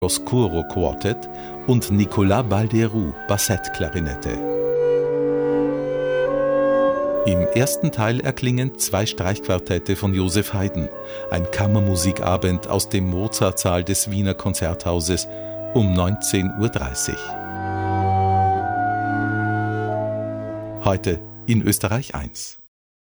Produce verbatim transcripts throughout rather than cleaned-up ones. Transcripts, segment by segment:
Oscuro Quartet und Nicolas Balderoux Bassettklarinette. Im ersten Teil erklingen zwei Streichquartette von Joseph Haydn, ein Kammermusikabend aus dem Mozartsaal des Wiener Konzerthauses um neunzehn Uhr dreißig. Heute in Österreich eins.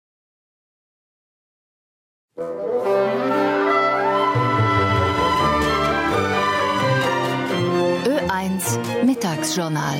Ö eins Mittagsjournal.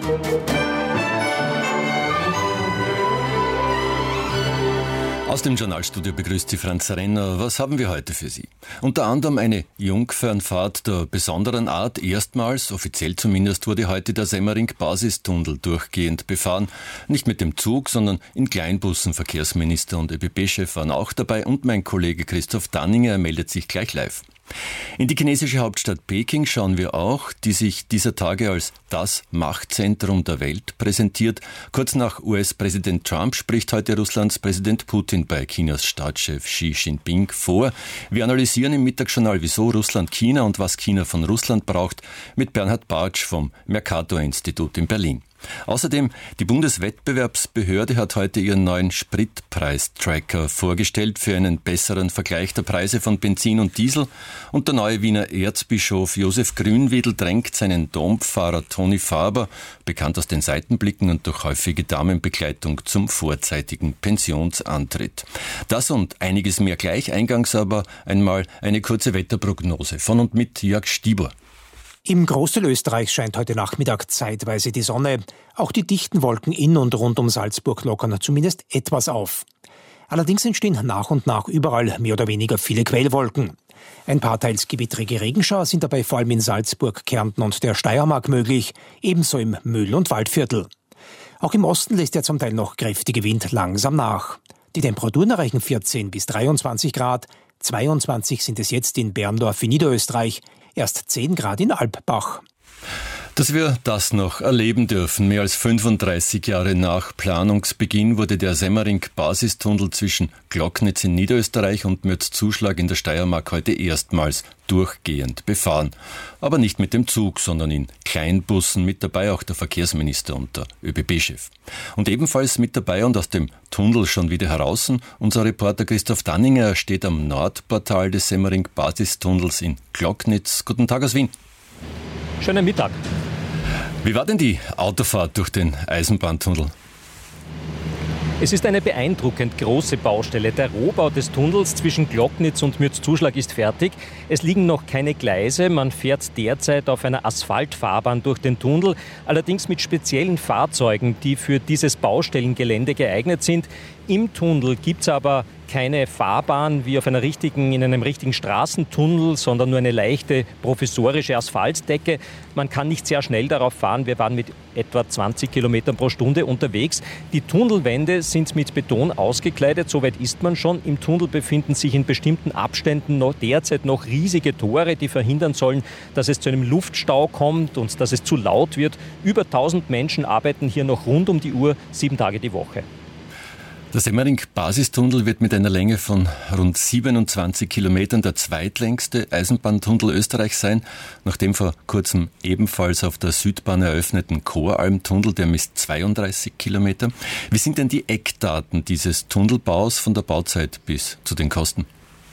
Aus dem Journalstudio begrüßt Sie Franz Renner. Was haben wir heute für Sie? Unter anderem eine Jungfernfahrt der besonderen Art. Erstmals, offiziell zumindest, wurde heute der Semmering-Basistunnel durchgehend befahren. Nicht mit dem Zug, sondern in Kleinbussen. Verkehrsminister und ÖBB-Chef waren auch dabei und mein Kollege Christoph Danninger meldet sich gleich live. In die chinesische Hauptstadt Peking schauen wir auch, die sich dieser Tage als das Machtzentrum der Welt präsentiert. Kurz nach U S-Präsident Trump spricht heute Russlands Präsident Putin bei Chinas Staatschef Xi Jinping vor. Wir analysieren im Mittagsjournal, wieso Russland China und was China von Russland braucht, mit Bernhard Bartsch vom Mercator-Institut in Berlin. Außerdem, die Bundeswettbewerbsbehörde hat heute ihren neuen Spritpreistracker vorgestellt für einen besseren Vergleich der Preise von Benzin und Diesel. Und der neue Wiener Erzbischof Josef Grünwiedl drängt seinen Dompfarrer Toni Faber, bekannt aus den Seitenblicken und durch häufige Damenbegleitung, zum vorzeitigen Pensionsantritt. Das und einiges mehr gleich, eingangs aber einmal eine kurze Wetterprognose von und mit Jörg Stieber. Im Großteil Österreichs scheint heute Nachmittag zeitweise die Sonne. Auch die dichten Wolken in und rund um Salzburg lockern zumindest etwas auf. Allerdings entstehen nach und nach überall mehr oder weniger viele Quellwolken. Ein paar teils gewittrige Regenschauer sind dabei vor allem in Salzburg, Kärnten und der Steiermark möglich, ebenso im Mühl- und Waldviertel. Auch im Osten lässt der zum Teil noch kräftige Wind langsam nach. Die Temperaturen erreichen vierzehn bis dreiundzwanzig Grad, zweiundzwanzig sind es jetzt in Berndorf in Niederösterreich, erst zehn Grad in Alpbach. Dass wir das noch erleben dürfen. Mehr als fünfunddreißig Jahre nach Planungsbeginn wurde der Semmering-Basistunnel zwischen Glocknitz in Niederösterreich und Mürzzuschlag in der Steiermark heute erstmals durchgehend befahren. Aber nicht mit dem Zug, sondern in Kleinbussen, mit dabei auch der Verkehrsminister und der ÖBB-Chef. Und ebenfalls mit dabei und aus dem Tunnel schon wieder heraus, unser Reporter Christoph Danninger steht am Nordportal des Semmering-Basistunnels in Glocknitz. Guten Tag aus Wien. Schönen Mittag. Wie war denn die Autofahrt durch den Eisenbahntunnel? Es ist eine beeindruckend große Baustelle. Der Rohbau des Tunnels zwischen Glocknitz und Mürzzuschlag ist fertig. Es liegen noch keine Gleise. Man fährt derzeit auf einer Asphaltfahrbahn durch den Tunnel, allerdings mit speziellen Fahrzeugen, die für dieses Baustellengelände geeignet sind. Im Tunnel gibt es aber keine Fahrbahn wie auf einer richtigen, in einem richtigen Straßentunnel, sondern nur eine leichte provisorische Asphaltdecke. Man kann nicht sehr schnell darauf fahren. Wir waren mit etwa zwanzig Kilometern pro Stunde unterwegs. Die Tunnelwände sind mit Beton ausgekleidet. Soweit ist man schon. Im Tunnel befinden sich in bestimmten Abständen noch derzeit noch riesige Tore, die verhindern sollen, dass es zu einem Luftstau kommt und dass es zu laut wird. Über tausend Menschen arbeiten hier noch rund um die Uhr, sieben Tage die Woche. Der Semmering-Basistunnel wird mit einer Länge von rund siebenundzwanzig Kilometern der zweitlängste Eisenbahntunnel Österreichs sein, nachdem vor kurzem ebenfalls auf der Südbahn eröffneten Choralmtunnel, der misst zweiunddreißig Kilometer. Wie sind denn die Eckdaten dieses Tunnelbaus von der Bauzeit bis zu den Kosten?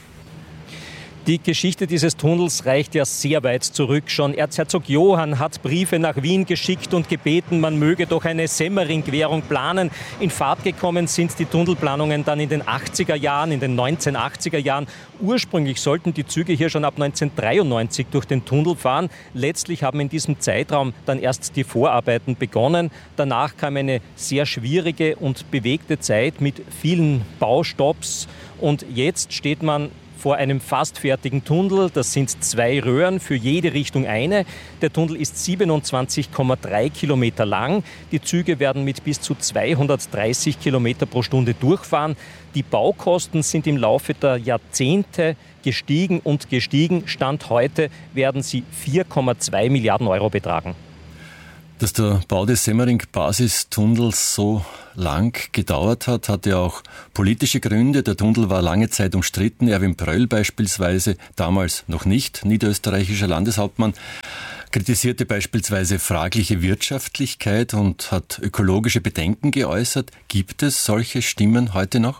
Die Geschichte dieses Tunnels reicht ja sehr weit zurück. Schon Erzherzog Johann hat Briefe nach Wien geschickt und gebeten, man möge doch eine Semmering-Querung planen. In Fahrt gekommen sind die Tunnelplanungen dann in den achtziger Jahren, in den neunzehnhundertachtziger Jahren. Ursprünglich sollten die Züge hier schon ab neunzehnhundertdreiundneunzig durch den Tunnel fahren. Letztlich haben in diesem Zeitraum dann erst die Vorarbeiten begonnen. Danach kam eine sehr schwierige und bewegte Zeit mit vielen Baustopps. Und jetzt steht man vor einem fast fertigen Tunnel. Das sind zwei Röhren, für jede Richtung eine. Der Tunnel ist siebenundzwanzig Komma drei Kilometer lang. Die Züge werden mit bis zu zweihundertdreißig Kilometer pro Stunde durchfahren. Die Baukosten sind im Laufe der Jahrzehnte gestiegen und gestiegen. Stand heute werden sie vier Komma zwei Milliarden Euro betragen. Dass der Bau des Semmering-Basistunnels so lang gedauert hat, hat ja auch politische Gründe. Der Tunnel war lange Zeit umstritten. Erwin Pröll beispielsweise, damals noch nicht niederösterreichischer Landeshauptmann, kritisierte beispielsweise fragliche Wirtschaftlichkeit und hat ökologische Bedenken geäußert. Gibt es solche Stimmen heute noch?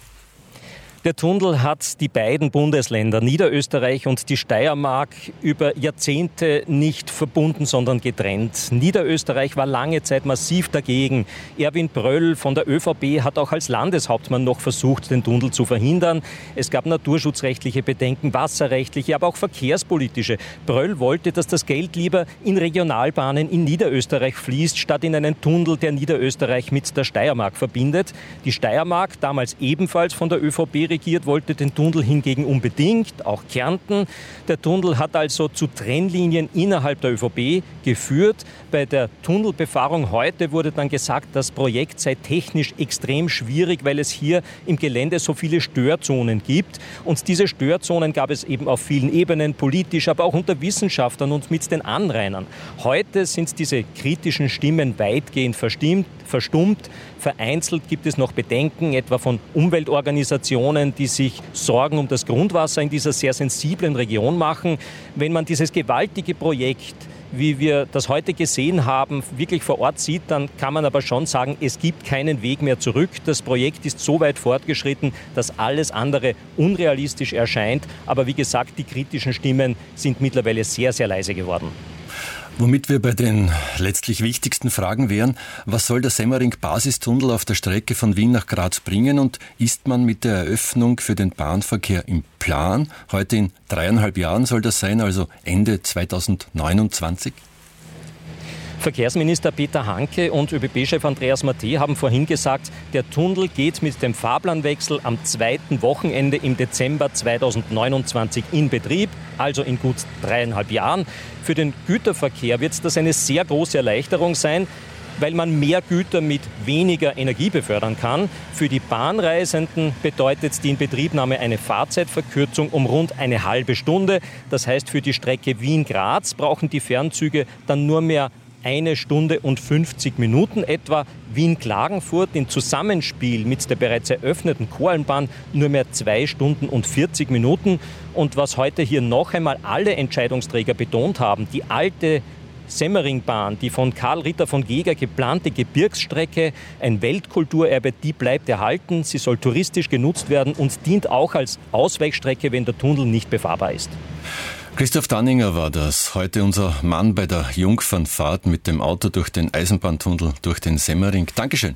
Der Tunnel hat die beiden Bundesländer Niederösterreich und die Steiermark über Jahrzehnte nicht verbunden, sondern getrennt. Niederösterreich war lange Zeit massiv dagegen. Erwin Pröll von der ÖVP hat auch als Landeshauptmann noch versucht, den Tunnel zu verhindern. Es gab naturschutzrechtliche Bedenken, wasserrechtliche, aber auch verkehrspolitische. Pröll wollte, dass das Geld lieber in Regionalbahnen in Niederösterreich fließt, statt in einen Tunnel, der Niederösterreich mit der Steiermark verbindet. Die Steiermark, damals ebenfalls von der ÖVP regiert, wollte den Tunnel hingegen unbedingt, auch Kärnten. Der Tunnel hat also zu Trennlinien innerhalb der ÖVP geführt. Bei der Tunnelbefahrung heute wurde dann gesagt, das Projekt sei technisch extrem schwierig, weil es hier im Gelände so viele Störzonen gibt. Und diese Störzonen gab es eben auf vielen Ebenen, politisch, aber auch unter Wissenschaftlern und mit den Anrainern. Heute sind diese kritischen Stimmen weitgehend verstimmt, verstummt. Vereinzelt gibt es noch Bedenken, etwa von Umweltorganisationen, die sich Sorgen um das Grundwasser in dieser sehr sensiblen Region machen. Wenn man dieses gewaltige Projekt, wie wir das heute gesehen haben, wirklich vor Ort sieht, dann kann man aber schon sagen, es gibt keinen Weg mehr zurück. Das Projekt ist so weit fortgeschritten, dass alles andere unrealistisch erscheint. Aber wie gesagt, die kritischen Stimmen sind mittlerweile sehr, sehr leise geworden. Womit wir bei den letztlich wichtigsten Fragen wären, was soll der Semmering-Basistunnel auf der Strecke von Wien nach Graz bringen und ist man mit der Eröffnung für den Bahnverkehr im Plan? Heute in dreieinhalb Jahren soll das sein, also Ende zweitausendneunundzwanzig? Verkehrsminister Peter Hanke und ÖBB-Chef Andreas Mattei haben vorhin gesagt, der Tunnel geht mit dem Fahrplanwechsel am zweiten Wochenende im Dezember zweitausendneunundzwanzig in Betrieb, also in gut dreieinhalb Jahren. Für den Güterverkehr wird das eine sehr große Erleichterung sein, weil man mehr Güter mit weniger Energie befördern kann. Für die Bahnreisenden bedeutet die Inbetriebnahme eine Fahrzeitverkürzung um rund eine halbe Stunde. Das heißt, für die Strecke Wien-Graz brauchen die Fernzüge dann nur mehr eine Stunde und fünfzig Minuten etwa. Wien-Klagenfurt im Zusammenspiel mit der bereits eröffneten Kornbahn nur mehr zwei Stunden und vierzig Minuten. Und was heute hier noch einmal alle Entscheidungsträger betont haben, die alte Semmeringbahn, die von Karl Ritter von Geger geplante Gebirgsstrecke, ein Weltkulturerbe, die bleibt erhalten. Sie soll touristisch genutzt werden und dient auch als Ausweichstrecke, wenn der Tunnel nicht befahrbar ist. Christoph Danninger war das. Heute unser Mann bei der Jungfernfahrt mit dem Auto durch den Eisenbahntunnel durch den Semmering. Dankeschön.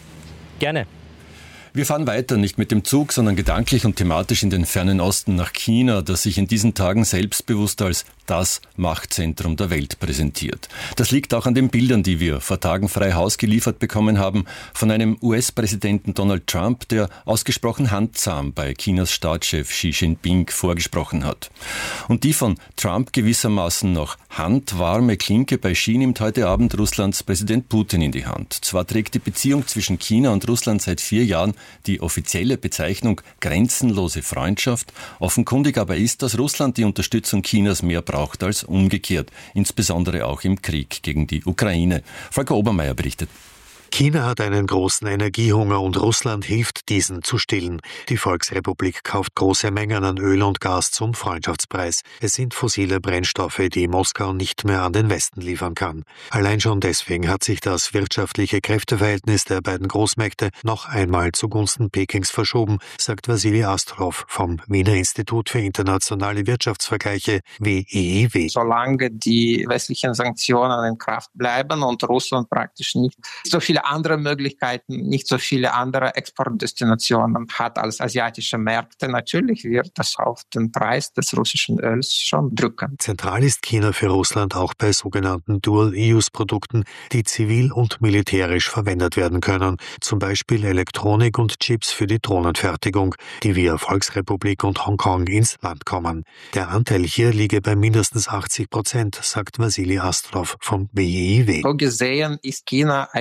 Gerne. Wir fahren weiter, nicht mit dem Zug, sondern gedanklich und thematisch in den fernen Osten nach China, das sich in diesen Tagen selbstbewusst als das Machtzentrum der Welt präsentiert. Das liegt auch an den Bildern, die wir vor Tagen frei Haus geliefert bekommen haben von einem U S-Präsidenten Donald Trump, der ausgesprochen handzahm bei Chinas Staatschef Xi Jinping vorgesprochen hat. Und die von Trump gewissermaßen noch handwarme Klinke bei Xi nimmt heute Abend Russlands Präsident Putin in die Hand. Zwar trägt die Beziehung zwischen China und Russland seit vier Jahren die offizielle Bezeichnung grenzenlose Freundschaft, offenkundig aber ist, dass Russland die Unterstützung Chinas mehr braucht als umgekehrt, insbesondere auch im Krieg gegen die Ukraine. Volker Obermeier berichtet. China hat einen großen Energiehunger und Russland hilft, diesen zu stillen. Die Volksrepublik kauft große Mengen an Öl und Gas zum Freundschaftspreis. Es sind fossile Brennstoffe, die Moskau nicht mehr an den Westen liefern kann. Allein schon deswegen hat sich das wirtschaftliche Kräfteverhältnis der beiden Großmächte noch einmal zugunsten Pekings verschoben, sagt Wassili Astrov vom Wiener Institut für internationale Wirtschaftsvergleiche W E I W. Solange die westlichen Sanktionen in Kraft bleiben und Russland praktisch nicht so viele andere Möglichkeiten, nicht so viele andere Exportdestinationen hat als asiatische Märkte. Natürlich wird das auf den Preis des russischen Öls schon drücken. Zentral ist China für Russland auch bei sogenannten Dual-Use-Produkten, die zivil und militärisch verwendet werden können. Zum Beispiel Elektronik und Chips für die Drohnenfertigung, die via Volksrepublik und Hongkong ins Land kommen. Der Anteil hier liege bei mindestens achtzig Prozent, sagt Wassili Astrov vom W E I W. So gesehen ist China eigentlich eine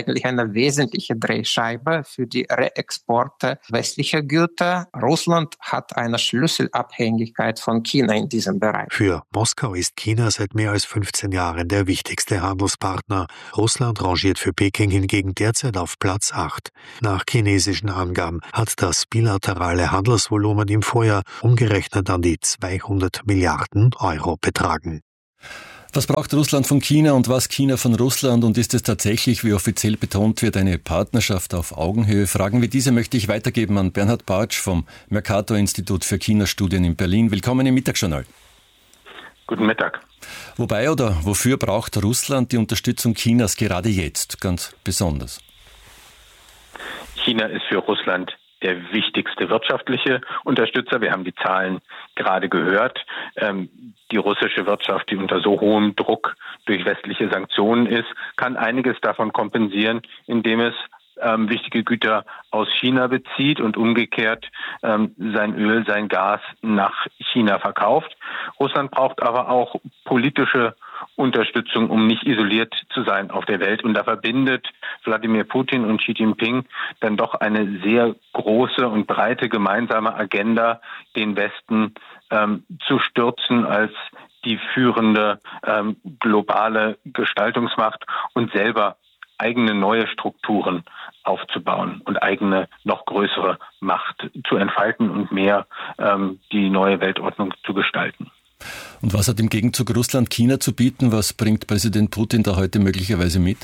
eine wesentliche Drehscheibe für die Reexporte westlicher Güter. Russland hat eine Schlüsselabhängigkeit von China in diesem Bereich. Für Moskau ist China seit mehr als fünfzehn Jahren der wichtigste Handelspartner. Russland rangiert für Peking hingegen derzeit auf Platz acht. Nach chinesischen Angaben hat das bilaterale Handelsvolumen im Vorjahr umgerechnet an die zweihundert Milliarden Euro betragen. Was braucht Russland von China und was China von Russland? Und ist es tatsächlich, wie offiziell betont wird, eine Partnerschaft auf Augenhöhe? Fragen wie diese möchte ich weitergeben an Bernhard Bartsch vom Mercator-Institut für China-Studien in Berlin. Willkommen im Mittagsjournal. Guten Mittag. Wobei oder wofür braucht Russland die Unterstützung Chinas gerade jetzt ganz besonders? China ist für Russland der wichtigste wirtschaftliche Unterstützer. Wir haben die Zahlen gerade gehört. Ähm, die russische Wirtschaft, die unter so hohem Druck durch westliche Sanktionen ist, kann einiges davon kompensieren, indem es ähm, wichtige Güter aus China bezieht und umgekehrt ähm, sein Öl, sein Gas nach China verkauft. Russland braucht aber auch politische Unterstützung, um nicht isoliert zu sein auf der Welt. Und da verbindet Wladimir Putin und Xi Jinping dann doch eine sehr große und breite gemeinsame Agenda, den Westen ähm, zu stürzen als die führende ähm, globale Gestaltungsmacht und selber eigene neue Strukturen aufzubauen und eigene noch größere Macht zu entfalten und mehr ähm, die neue Weltordnung zu gestalten. Und was hat im Gegenzug Russland China zu bieten? Was bringt Präsident Putin da heute möglicherweise mit?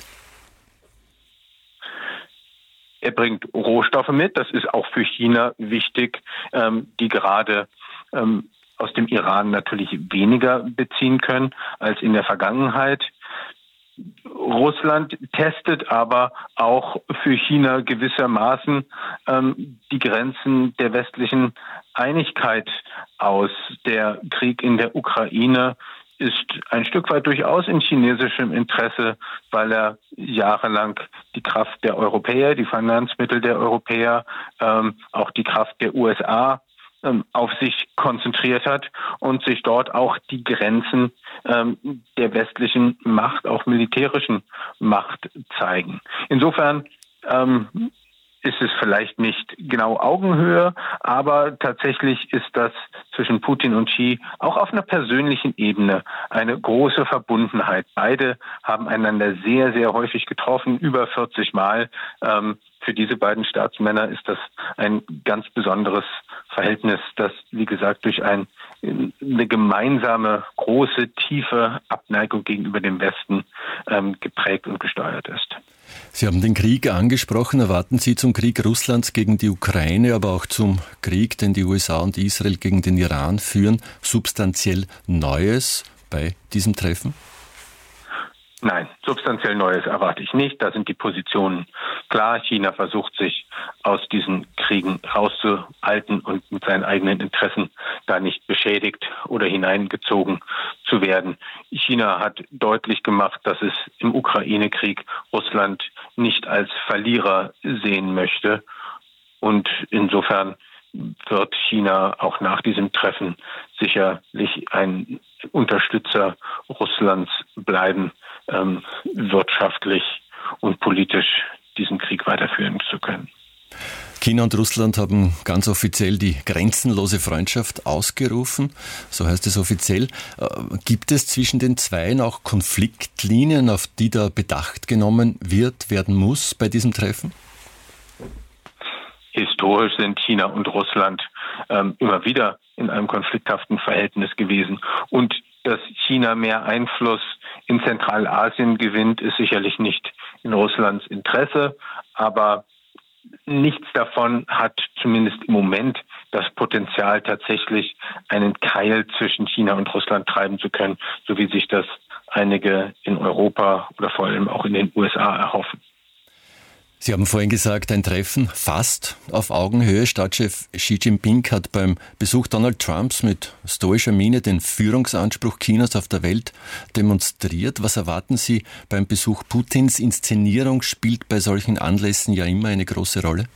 Er bringt Rohstoffe mit. Das ist auch für China wichtig, ähm, die gerade ähm, aus dem Iran natürlich weniger beziehen können als in der Vergangenheit. Russland testet aber auch für China gewissermaßen ähm, die Grenzen der westlichen Einigkeit aus. Der Krieg in der Ukraine ist ein Stück weit durchaus in chinesischem Interesse, weil er jahrelang die Kraft der Europäer, die Finanzmittel der Europäer, ähm, auch die Kraft der U S A auf sich konzentriert hat und sich dort auch die Grenzen ähm, der westlichen Macht, auch militärischen Macht zeigen. Insofern ähm, ist es vielleicht nicht genau Augenhöhe, aber tatsächlich ist das zwischen Putin und Xi auch auf einer persönlichen Ebene eine große Verbundenheit. Beide haben einander sehr, sehr häufig getroffen, über vierzig Mal. Ähm, Für diese beiden Staatsmänner ist das ein ganz besonderes Verhältnis, das, wie gesagt, durch ein, eine gemeinsame, große, tiefe Abneigung gegenüber dem Westen ähm, geprägt und gesteuert ist. Sie haben den Krieg angesprochen. Erwarten Sie zum Krieg Russlands gegen die Ukraine, aber auch zum Krieg, den die U S A und Israel gegen den Iran führen, substanziell Neues bei diesem Treffen? Nein, substanziell Neues erwarte ich nicht. Da sind die Positionen klar. China versucht sich aus diesen Kriegen rauszuhalten und mit seinen eigenen Interessen da nicht beschädigt oder hineingezogen zu werden. China hat deutlich gemacht, dass es im Ukraine-Krieg Russland nicht als Verlierer sehen möchte. Und insofern wird China auch nach diesem Treffen sicherlich ein Unterstützer Russlands bleiben, ähm, wirtschaftlich und politisch diesen Krieg weiterführen zu können. China und Russland haben ganz offiziell die grenzenlose Freundschaft ausgerufen, so heißt es offiziell. Äh, gibt es zwischen den Zweien auch Konfliktlinien, auf die da Bedacht genommen wird, werden muss bei diesem Treffen? Historisch sind China und Russland ähm, immer wieder in einem konflikthaften Verhältnis gewesen. Und dass China mehr Einfluss in Zentralasien gewinnt, ist sicherlich nicht in Russlands Interesse. Aber nichts davon hat zumindest im Moment das Potenzial, tatsächlich einen Keil zwischen China und Russland treiben zu können, so wie sich das einige in Europa oder vor allem auch in den U S A erhoffen. Sie haben vorhin gesagt, ein Treffen fast auf Augenhöhe. Staatschef Xi Jinping hat beim Besuch Donald Trumps mit stoischer Miene den Führungsanspruch Chinas auf der Welt demonstriert. Was erwarten Sie beim Besuch Putins? Inszenierung spielt bei solchen Anlässen ja immer eine große Rolle.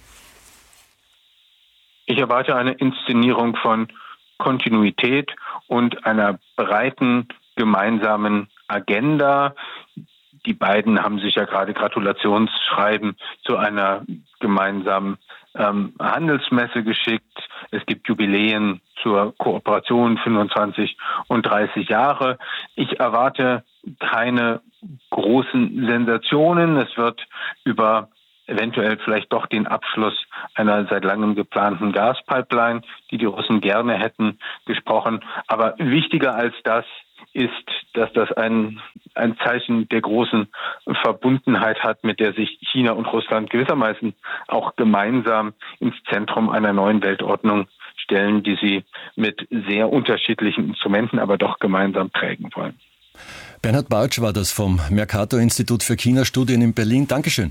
Ich erwarte eine Inszenierung von Kontinuität und einer breiten gemeinsamen Agenda, Die beiden haben sich ja gerade Gratulationsschreiben zu einer gemeinsamen ähm, Handelsmesse geschickt. Es gibt Jubiläen zur Kooperation, fünfundzwanzig und dreißig Jahre. Ich erwarte keine großen Sensationen. Es wird über eventuell vielleicht doch den Abschluss einer seit langem geplanten Gaspipeline, die die Russen gerne hätten, gesprochen. Aber wichtiger als das ist, dass das ein, ein Zeichen der großen Verbundenheit hat, mit der sich China und Russland gewissermaßen auch gemeinsam ins Zentrum einer neuen Weltordnung stellen, die sie mit sehr unterschiedlichen Instrumenten, aber doch gemeinsam prägen wollen. Bernhard Bartsch war das vom Mercator-Institut für China-Studien in Berlin. Dankeschön.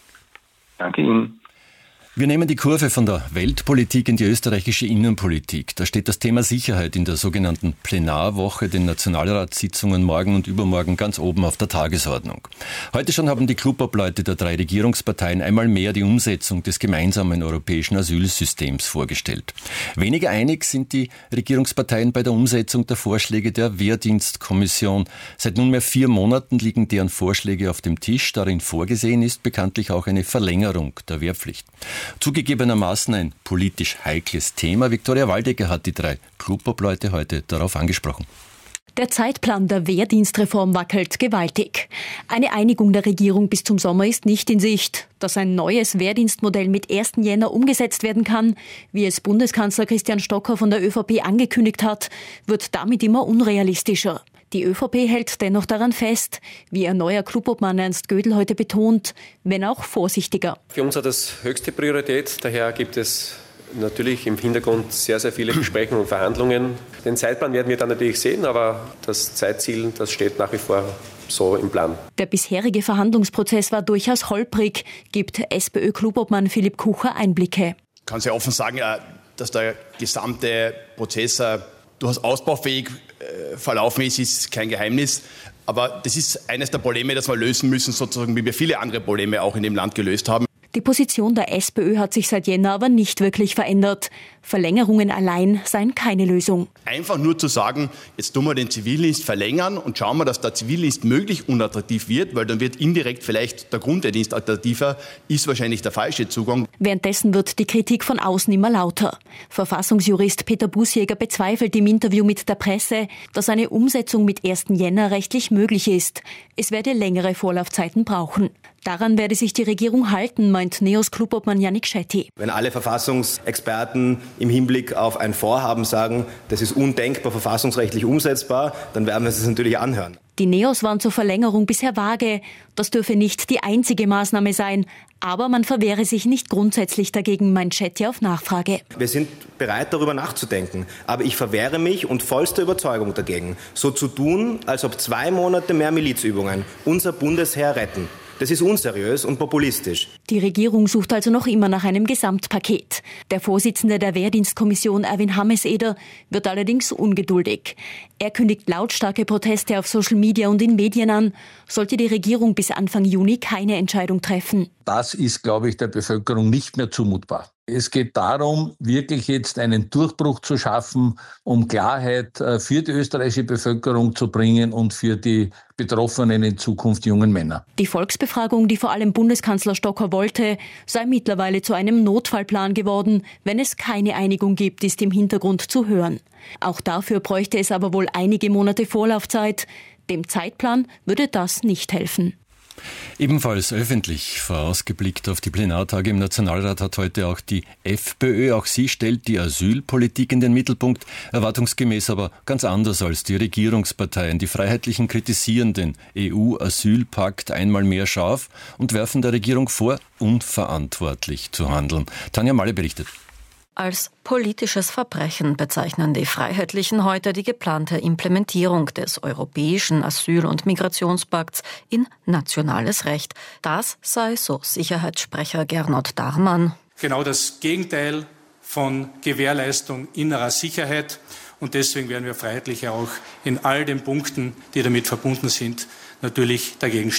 Danke Ihnen. Wir nehmen die Kurve von der Weltpolitik in die österreichische Innenpolitik. Da steht das Thema Sicherheit in der sogenannten Plenarwoche, den Nationalratssitzungen morgen und übermorgen ganz oben auf der Tagesordnung. Heute schon haben die Klubobleute der drei Regierungsparteien einmal mehr die Umsetzung des gemeinsamen europäischen Asylsystems vorgestellt. Weniger einig sind die Regierungsparteien bei der Umsetzung der Vorschläge der Wehrdienstkommission. Seit nunmehr vier Monaten liegen deren Vorschläge auf dem Tisch. Darin vorgesehen ist bekanntlich auch eine Verlängerung der Wehrpflicht. Zugegebenermaßen ein politisch heikles Thema. Viktoria Waldecker hat die drei Klubobleute heute darauf angesprochen. Der Zeitplan der Wehrdienstreform wackelt gewaltig. Eine Einigung der Regierung bis zum Sommer ist nicht in Sicht. Dass ein neues Wehrdienstmodell mit ersten Jänner umgesetzt werden kann, wie es Bundeskanzler Christian Stocker von der ÖVP angekündigt hat, wird damit immer unrealistischer. Die ÖVP hält dennoch daran fest, wie ihr neuer Klubobmann Ernst Gödel heute betont, wenn auch vorsichtiger. Für uns hat das höchste Priorität, daher gibt es natürlich im Hintergrund sehr, sehr viele Gespräche und Verhandlungen. Den Zeitplan werden wir dann natürlich sehen, aber das Zeitziel, das steht nach wie vor so im Plan. Der bisherige Verhandlungsprozess war durchaus holprig, gibt SPÖ-Klubobmann Philipp Kucher Einblicke. Ich kann sehr offen sagen, dass der gesamte Prozess durchaus ausbaufähig verlaufen ist, ist kein Geheimnis. Aber das ist eines der Probleme, das wir lösen müssen, sozusagen wie wir viele andere Probleme auch in dem Land gelöst haben. Die Position der SPÖ hat sich seit Jänner aber nicht wirklich verändert. Verlängerungen allein seien keine Lösung. Einfach nur zu sagen, jetzt tun wir den Zivildienst verlängern und schauen wir, dass der Zivildienst möglichst unattraktiv wird, weil dann wird indirekt vielleicht der Grundwehrdienst attraktiver, ist wahrscheinlich der falsche Zugang. Währenddessen wird die Kritik von außen immer lauter. Verfassungsjurist Peter Busjäger bezweifelt im Interview mit der Presse, dass eine Umsetzung mit ersten Jänner rechtlich möglich ist. Es werde längere Vorlaufzeiten brauchen. Daran werde sich die Regierung halten, meint Neos Klubobmann Yannick Shetty. Wenn alle Verfassungsexperten im Hinblick auf ein Vorhaben sagen, das ist undenkbar verfassungsrechtlich umsetzbar, dann werden wir es natürlich anhören. Die Neos waren zur Verlängerung bisher vage. Das dürfe nicht die einzige Maßnahme sein. Aber man verwehre sich nicht grundsätzlich dagegen, meint Shetty auf Nachfrage. Wir sind bereit, darüber nachzudenken. Aber ich verwehre mich und vollster Überzeugung dagegen, so zu tun, als ob zwei Monate mehr Milizübungen unser Bundesheer retten. Das ist unseriös und populistisch. Die Regierung sucht also noch immer nach einem Gesamtpaket. Der Vorsitzende der Wehrdienstkommission, Erwin Hameseder, wird allerdings ungeduldig. Er kündigt lautstarke Proteste auf Social Media und in Medien an, sollte die Regierung bis Anfang Juni keine Entscheidung treffen. Das ist, glaube ich, der Bevölkerung nicht mehr zumutbar. Es geht darum, wirklich jetzt einen Durchbruch zu schaffen, um Klarheit für die österreichische Bevölkerung zu bringen und für die betroffenen in Zukunft jungen Männer. Die Volksbefragung, die vor allem Bundeskanzler Stocker wollte, sei mittlerweile zu einem Notfallplan geworden. Wenn es keine Einigung gibt, ist im Hintergrund zu hören. Auch dafür bräuchte es aber wohl einige Monate Vorlaufzeit. Dem Zeitplan würde das nicht helfen. Ebenfalls öffentlich vorausgeblickt auf die Plenartage im Nationalrat hat heute auch die FPÖ. Auch sie stellt die Asylpolitik in den Mittelpunkt, erwartungsgemäß aber ganz anders als die Regierungsparteien. Die Freiheitlichen kritisieren den E U-Asylpakt einmal mehr scharf und werfen der Regierung vor, unverantwortlich zu handeln. Tanja Malle berichtet. Als politisches Verbrechen bezeichnen die Freiheitlichen heute die geplante Implementierung des Europäischen Asyl- und Migrationspakts in nationales Recht. Das sei, so Sicherheitssprecher Gernot Darmann, genau das Gegenteil von Gewährleistung innerer Sicherheit. Und deswegen werden wir Freiheitliche auch in all den Punkten, die damit verbunden sind, natürlich dagegen stimmen.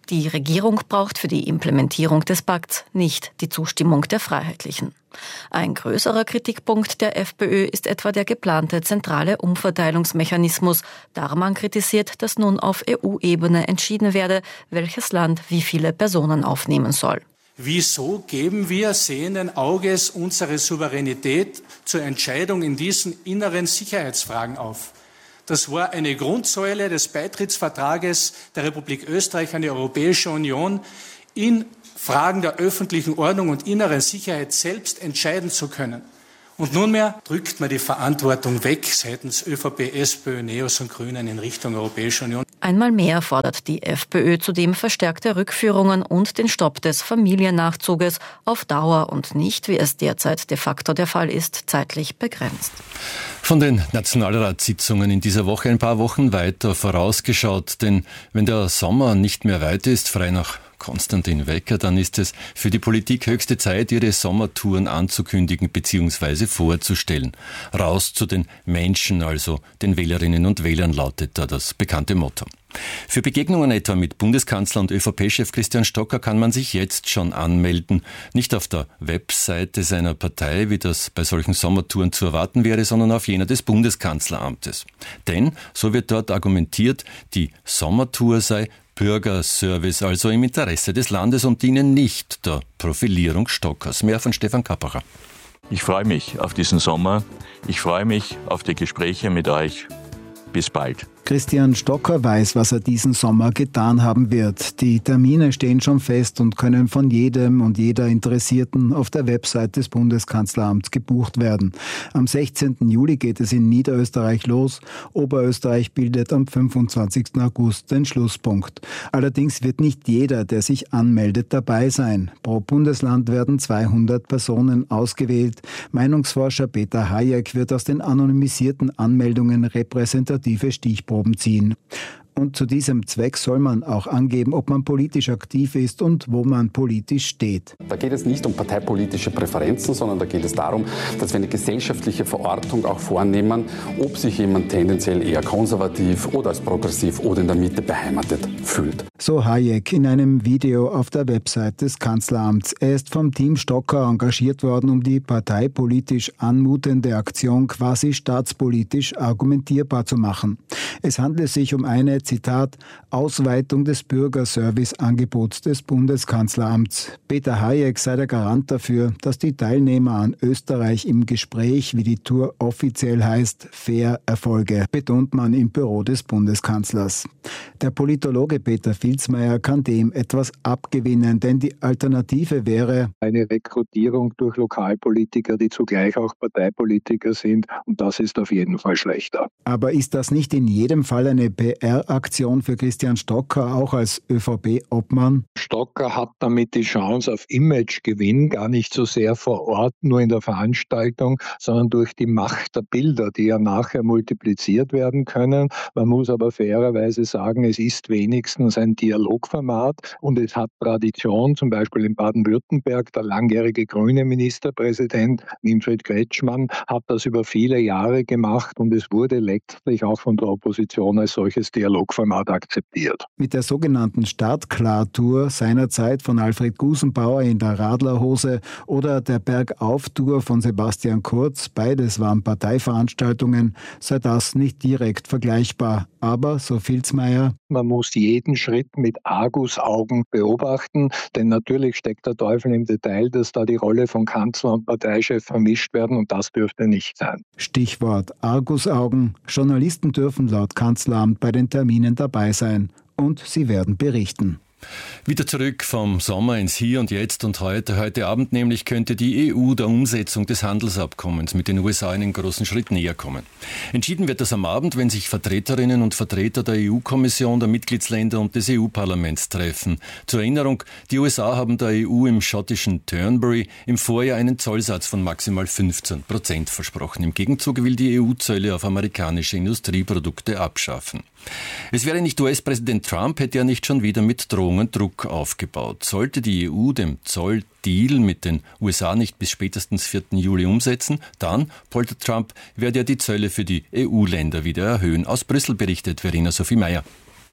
Die Regierung braucht für die Implementierung des Pakts nicht die Zustimmung der Freiheitlichen. Ein größerer Kritikpunkt der FPÖ ist etwa der geplante zentrale Umverteilungsmechanismus. Darman kritisiert, dass nun auf E U-Ebene entschieden werde, welches Land wie viele Personen aufnehmen soll. Wieso geben wir sehenden Auges unsere Souveränität zur Entscheidung in diesen inneren Sicherheitsfragen auf? Das war eine Grundsäule des Beitrittsvertrages der Republik Österreich an die Europäische Union, in Fragen der öffentlichen Ordnung und inneren Sicherheit selbst entscheiden zu können. Und nunmehr drückt man die Verantwortung weg seitens ÖVP, SPÖ, NEOS und Grünen in Richtung Europäische Union. Einmal mehr fordert die FPÖ zudem verstärkte Rückführungen und den Stopp des Familiennachzuges auf Dauer und nicht, wie es derzeit de facto der Fall ist, zeitlich begrenzt. Von den Nationalratssitzungen in dieser Woche ein paar Wochen weiter vorausgeschaut, denn wenn der Sommer nicht mehr weit ist, frei nach Konstantin Wecker, dann ist es für die Politik höchste Zeit, ihre Sommertouren anzukündigen bzw. vorzustellen. Raus zu den Menschen, also den Wählerinnen und Wählern, lautet da das bekannte Motto. Für Begegnungen etwa mit Bundeskanzler und ÖVP-Chef Christian Stocker kann man sich jetzt schon anmelden. Nicht auf der Webseite seiner Partei, wie das bei solchen Sommertouren zu erwarten wäre, sondern auf jener des Bundeskanzleramtes. Denn, so wird dort argumentiert, die Sommertour sei Bürgerservice, also im Interesse des Landes und dienen nicht der Profilierung Stockers. Mehr von Stefan Kappacher. Ich freue mich auf diesen Sommer. Ich freue mich auf die Gespräche mit euch. Bis bald. Christian Stocker weiß, was er diesen Sommer getan haben wird. Die Termine stehen schon fest und können von jedem und jeder Interessierten auf der Website des Bundeskanzleramts gebucht werden. Am sechzehnten Juli geht es in Niederösterreich los. Oberösterreich bildet am fünfundzwanzigsten August den Schlusspunkt. Allerdings wird nicht jeder, der sich anmeldet, dabei sein. Pro Bundesland werden zweihundert Personen ausgewählt. Meinungsforscher Peter Hayek wird aus den anonymisierten Anmeldungen repräsentative Stichproben ziehen. Und zu diesem Zweck soll man auch angeben, ob man politisch aktiv ist und wo man politisch steht. Da geht es nicht um parteipolitische Präferenzen, sondern da geht es darum, dass wir eine gesellschaftliche Verortung auch vornehmen, ob sich jemand tendenziell eher konservativ oder als progressiv oder in der Mitte beheimatet fühlt. So Hayek in einem Video auf der Website des Kanzleramts. Er ist vom Team Stocker engagiert worden, um die parteipolitisch anmutende Aktion quasi staatspolitisch argumentierbar zu machen. Es handelt sich um eine, Zitat, Ausweitung des Bürgerservice-Angebots des Bundeskanzleramts. Peter Hayek sei der Garant dafür, dass die Teilnehmer an Österreich im Gespräch, wie die Tour offiziell heißt, fair erfolge, betont man im Büro des Bundeskanzlers. Der Politologe Peter Filzmeier kann dem etwas abgewinnen, denn die Alternative wäre eine Rekrutierung durch Lokalpolitiker, die zugleich auch Parteipolitiker sind, und das ist auf jeden Fall schlechter. Aber ist das nicht in jedem Fall eine P R-Aktion für Christian Stocker, auch als ÖVP-Obmann? Stocker hat damit die Chance auf Imagegewinn, gar nicht so sehr vor Ort, nur in der Veranstaltung, sondern durch die Macht der Bilder, die ja nachher multipliziert werden können. Man muss aber fairerweise sagen, es ist wenigstens ein Dialogformat und es hat Tradition, zum Beispiel in Baden-Württemberg, der langjährige grüne Ministerpräsident Winfried Kretschmann hat das über viele Jahre gemacht und es wurde letztlich auch von der Opposition als solches Dialogformat akzeptiert. Mit der sogenannten Startklar-Tour seinerzeit von Alfred Gusenbauer in der Radlerhose oder der Bergauf-Tour von Sebastian Kurz, beides waren Parteiveranstaltungen, sei das nicht direkt vergleichbar. Aber, so Filzmeier, man muss jeden Schritt mit Argusaugen beobachten, denn natürlich steckt der Teufel im Detail, dass da die Rolle von Kanzler und Parteichef vermischt werden und das dürfte nicht sein. Stichwort Argusaugen. Journalisten dürfen laut Kanzleramt bei den Terminen dabei sein und sie werden berichten. Wieder zurück vom Sommer ins Hier und Jetzt und heute. Heute Abend nämlich könnte die E U der Umsetzung des Handelsabkommens mit den U S A einen großen Schritt näher kommen. Entschieden wird das am Abend, wenn sich Vertreterinnen und Vertreter der E U-Kommission, der Mitgliedsländer und des E U-Parlaments treffen. Zur Erinnerung, die U S A haben der E U im schottischen Turnberry im Vorjahr einen Zollsatz von maximal fünfzehn Prozent versprochen. Im Gegenzug will die E U Zölle auf amerikanische Industrieprodukte abschaffen. Es wäre nicht U S-Präsident Trump, hätte er nicht schon wieder mit Drohungen Druck aufgebaut. Sollte die E U den Zolldeal mit den U S A nicht bis spätestens vierten Juli umsetzen, dann, poltert Trump, werde er die Zölle für die E U-Länder wieder erhöhen. Aus Brüssel berichtet Verena Sophie Meyer.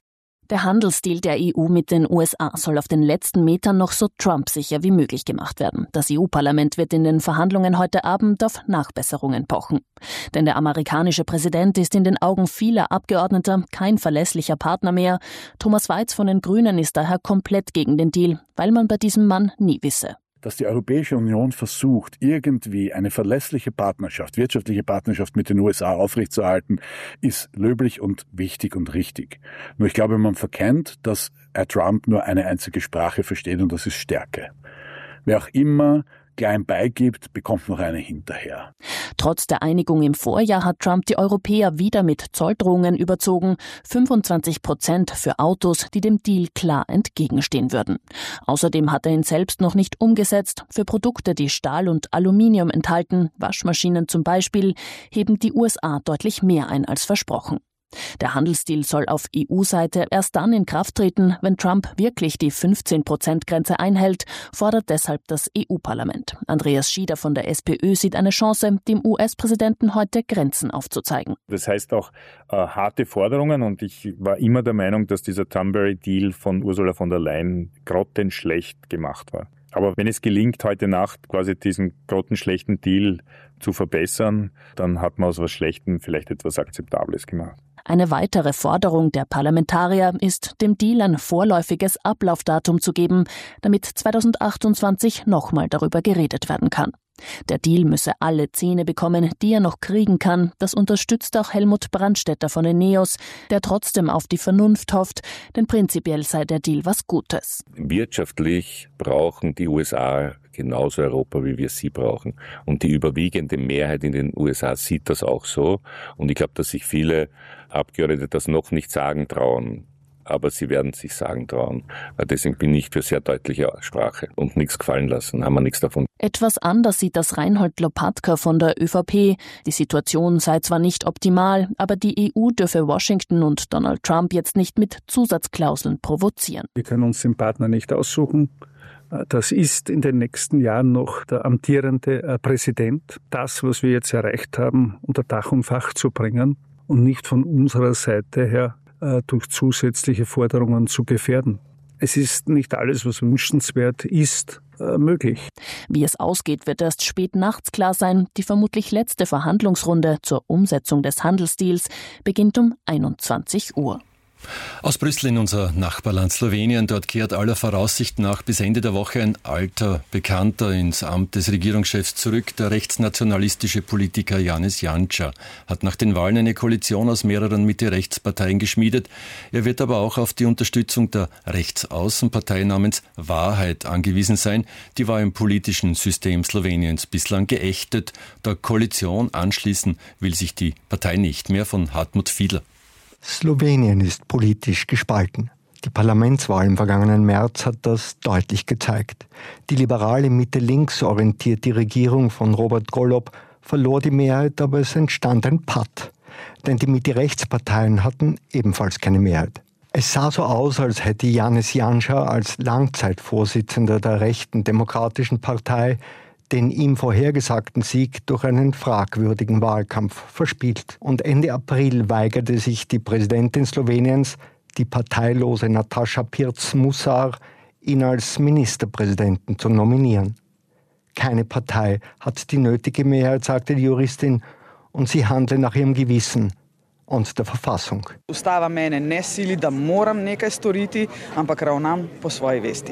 Der Handelsdeal der E U mit den U S A soll auf den letzten Metern noch so Trump-sicher wie möglich gemacht werden. Das E U-Parlament wird in den Verhandlungen heute Abend auf Nachbesserungen pochen. Denn der amerikanische Präsident ist in den Augen vieler Abgeordneter kein verlässlicher Partner mehr. Thomas Weiz von den Grünen ist daher komplett gegen den Deal, weil man bei diesem Mann nie wisse. Dass die Europäische Union versucht, irgendwie eine verlässliche Partnerschaft, wirtschaftliche Partnerschaft mit den U S A aufrechtzuerhalten, ist löblich und wichtig und richtig. Nur ich glaube, man verkennt, dass Herr Trump nur eine einzige Sprache versteht und das ist Stärke. Wer auch immer klein beigibt, bekommt noch eine hinterher. Trotz der Einigung im Vorjahr hat Trump die Europäer wieder mit Zolldrohungen überzogen. fünfundzwanzig Prozent für Autos, die dem Deal klar entgegenstehen würden. Außerdem hat er ihn selbst noch nicht umgesetzt. Für Produkte, die Stahl und Aluminium enthalten, Waschmaschinen zum Beispiel, heben die U S A deutlich mehr ein als versprochen. Der Handelsdeal soll auf E U-Seite erst dann in Kraft treten, wenn Trump wirklich die fünfzehn Prozent Grenze einhält, fordert deshalb das E U-Parlament. Andreas Schieder von der SPÖ sieht eine Chance, dem U S-Präsidenten heute Grenzen aufzuzeigen. Das heißt auch äh, harte Forderungen und ich war immer der Meinung, dass dieser Thunberry-Deal von Ursula von der Leyen grottenschlecht gemacht war. Aber wenn es gelingt, heute Nacht quasi diesen grottenschlechten Deal zu verbessern, dann hat man aus was Schlechtem vielleicht etwas Akzeptables gemacht. Eine weitere Forderung der Parlamentarier ist, dem Deal ein vorläufiges Ablaufdatum zu geben, damit zweitausendachtundzwanzig nochmal darüber geredet werden kann. Der Deal müsse alle Zähne bekommen, die er noch kriegen kann. Das unterstützt auch Helmut Brandstätter von den NEOS, der trotzdem auf die Vernunft hofft, denn prinzipiell sei der Deal was Gutes. Wirtschaftlich brauchen die U S A genauso Europa, wie wir sie brauchen. Und die überwiegende Mehrheit in den U S A sieht das auch so. Und ich glaube, dass sich viele Abgeordnete das noch nicht sagen trauen. Aber sie werden sich sagen trauen. Deswegen bin ich für sehr deutliche Sprache und nichts gefallen lassen, haben wir nichts davon. Etwas anders sieht das Reinhold Lopatka von der ÖVP. Die Situation sei zwar nicht optimal, aber die E U dürfe Washington und Donald Trump jetzt nicht mit Zusatzklauseln provozieren. Wir können uns den Partner nicht aussuchen. Das ist in den nächsten Jahren noch der amtierende Präsident. Das, was wir jetzt erreicht haben, unter Dach und Fach zu bringen und nicht von unserer Seite her durch zusätzliche Forderungen zu gefährden. Es ist nicht alles, was wünschenswert ist, möglich. Wie es ausgeht, wird erst spät nachts klar sein. Die vermutlich letzte Verhandlungsrunde zur Umsetzung des Handelsdeals beginnt um einundzwanzig Uhr. Aus Brüssel in unser Nachbarland Slowenien. Dort kehrt aller Voraussicht nach bis Ende der Woche ein alter Bekannter ins Amt des Regierungschefs zurück. Der rechtsnationalistische Politiker Janez Janša hat nach den Wahlen eine Koalition aus mehreren Mitte-Rechtsparteien geschmiedet. Er wird aber auch auf die Unterstützung der Rechtsaußenpartei namens Wahrheit angewiesen sein. Die war im politischen System Sloweniens bislang geächtet. Der Koalition anschließen will sich die Partei nicht mehr, von Hartmut Fiedler. Slowenien ist politisch gespalten. Die Parlamentswahl im vergangenen März hat das deutlich gezeigt. Die liberale Mitte-links orientierte Regierung von Robert Golob verlor die Mehrheit, aber es entstand ein Patt. Denn die Mitte-Rechts-Parteien hatten ebenfalls keine Mehrheit. Es sah so aus, als hätte Janez Janša als Langzeitvorsitzender der rechten Demokratischen Partei den ihm vorhergesagten Sieg durch einen fragwürdigen Wahlkampf verspielt. Und Ende April weigerte sich die Präsidentin Sloweniens, die parteilose Nataša Pirc-Musar, ihn als Ministerpräsidenten zu nominieren. Keine Partei hat die nötige Mehrheit, sagte die Juristin, und sie handle nach ihrem Gewissen und der Verfassung. Ustava mene ne sili, da moram nekaj storiti, ampak ravnam po svoji vesti.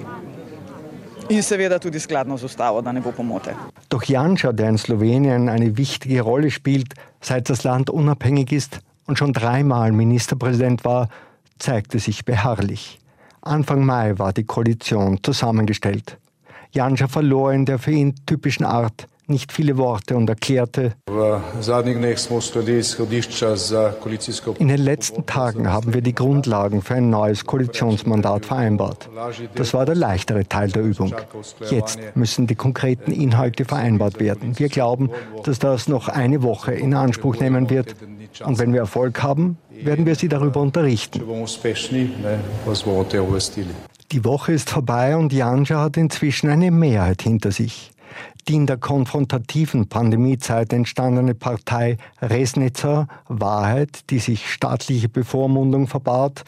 In seveda tudi skladno z ustavo, da ne bo pomote. Doch Janša, der in Slowenien eine wichtige Rolle spielt, seit das Land unabhängig ist und schon dreimal Ministerpräsident war, zeigte sich beharrlich. Anfang Mai war die Koalition zusammengestellt. Janša verlor in der für ihn typischen Art nicht viele Worte und erklärte: In den letzten Tagen haben wir die Grundlagen für ein neues Koalitionsmandat vereinbart. Das war der leichtere Teil der Übung. Jetzt müssen die konkreten Inhalte vereinbart werden. Wir glauben, dass das noch eine Woche in Anspruch nehmen wird. Und wenn wir Erfolg haben, werden wir Sie darüber unterrichten. Die Woche ist vorbei und Janša hat inzwischen eine Mehrheit hinter sich. Die in der konfrontativen Pandemiezeit entstandene Partei Resnica, Wahrheit, die sich staatliche Bevormundung verbat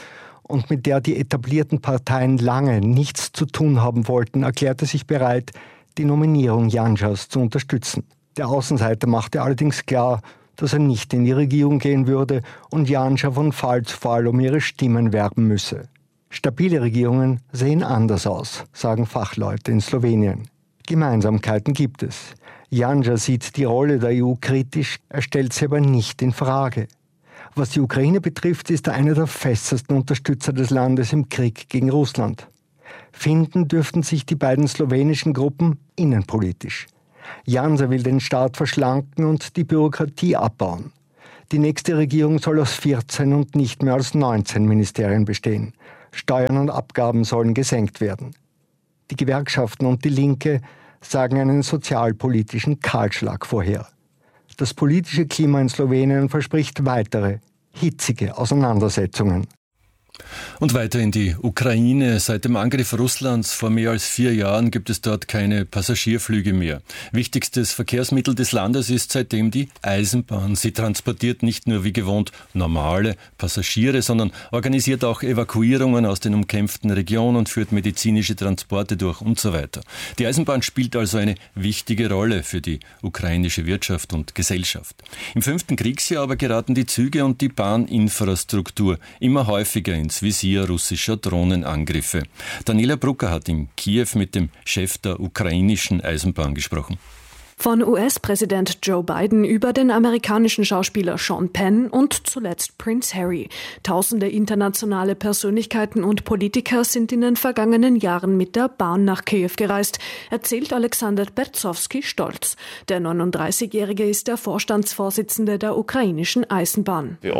und mit der die etablierten Parteien lange nichts zu tun haben wollten, erklärte sich bereit, die Nominierung Janschas zu unterstützen. Der Außenseiter machte allerdings klar, dass er nicht in die Regierung gehen würde und Janša von Fall zu Fall um ihre Stimmen werben müsse. Stabile Regierungen sehen anders aus, sagen Fachleute in Slowenien. Gemeinsamkeiten gibt es. Janša sieht die Rolle der E U kritisch, er stellt sie aber nicht in Frage. Was die Ukraine betrifft, ist er einer der festesten Unterstützer des Landes im Krieg gegen Russland. Finden dürften sich die beiden slowenischen Gruppen innenpolitisch. Janša will den Staat verschlanken und die Bürokratie abbauen. Die nächste Regierung soll aus vierzehn und nicht mehr aus neunzehn Ministerien bestehen. Steuern und Abgaben sollen gesenkt werden. Die Gewerkschaften und die Linke sagen einen sozialpolitischen Kahlschlag vorher. Das politische Klima in Slowenien verspricht weitere, hitzige Auseinandersetzungen. Und weiter in die Ukraine. Seit dem Angriff Russlands vor mehr als vier Jahren gibt es dort keine Passagierflüge mehr. Wichtigstes Verkehrsmittel des Landes ist seitdem die Eisenbahn. Sie transportiert nicht nur wie gewohnt normale Passagiere, sondern organisiert auch Evakuierungen aus den umkämpften Regionen und führt medizinische Transporte durch und so weiter. Die Eisenbahn spielt also eine wichtige Rolle für die ukrainische Wirtschaft und Gesellschaft. Im fünften Kriegsjahr aber geraten die Züge und die Bahninfrastruktur immer häufiger in ins Visier russischer Drohnenangriffe. Daniela Brucker hat in Kiew mit dem Chef der ukrainischen Eisenbahn gesprochen. Von U S-Präsident Joe Biden über den amerikanischen Schauspieler Sean Penn und zuletzt Prince Harry. Tausende internationale Persönlichkeiten und Politiker sind in den vergangenen Jahren mit der Bahn nach Kiew gereist, erzählt Alexander Berzowski stolz. Der neununddreißigjährige ist der Vorstandsvorsitzende der ukrainischen Eisenbahn. Wir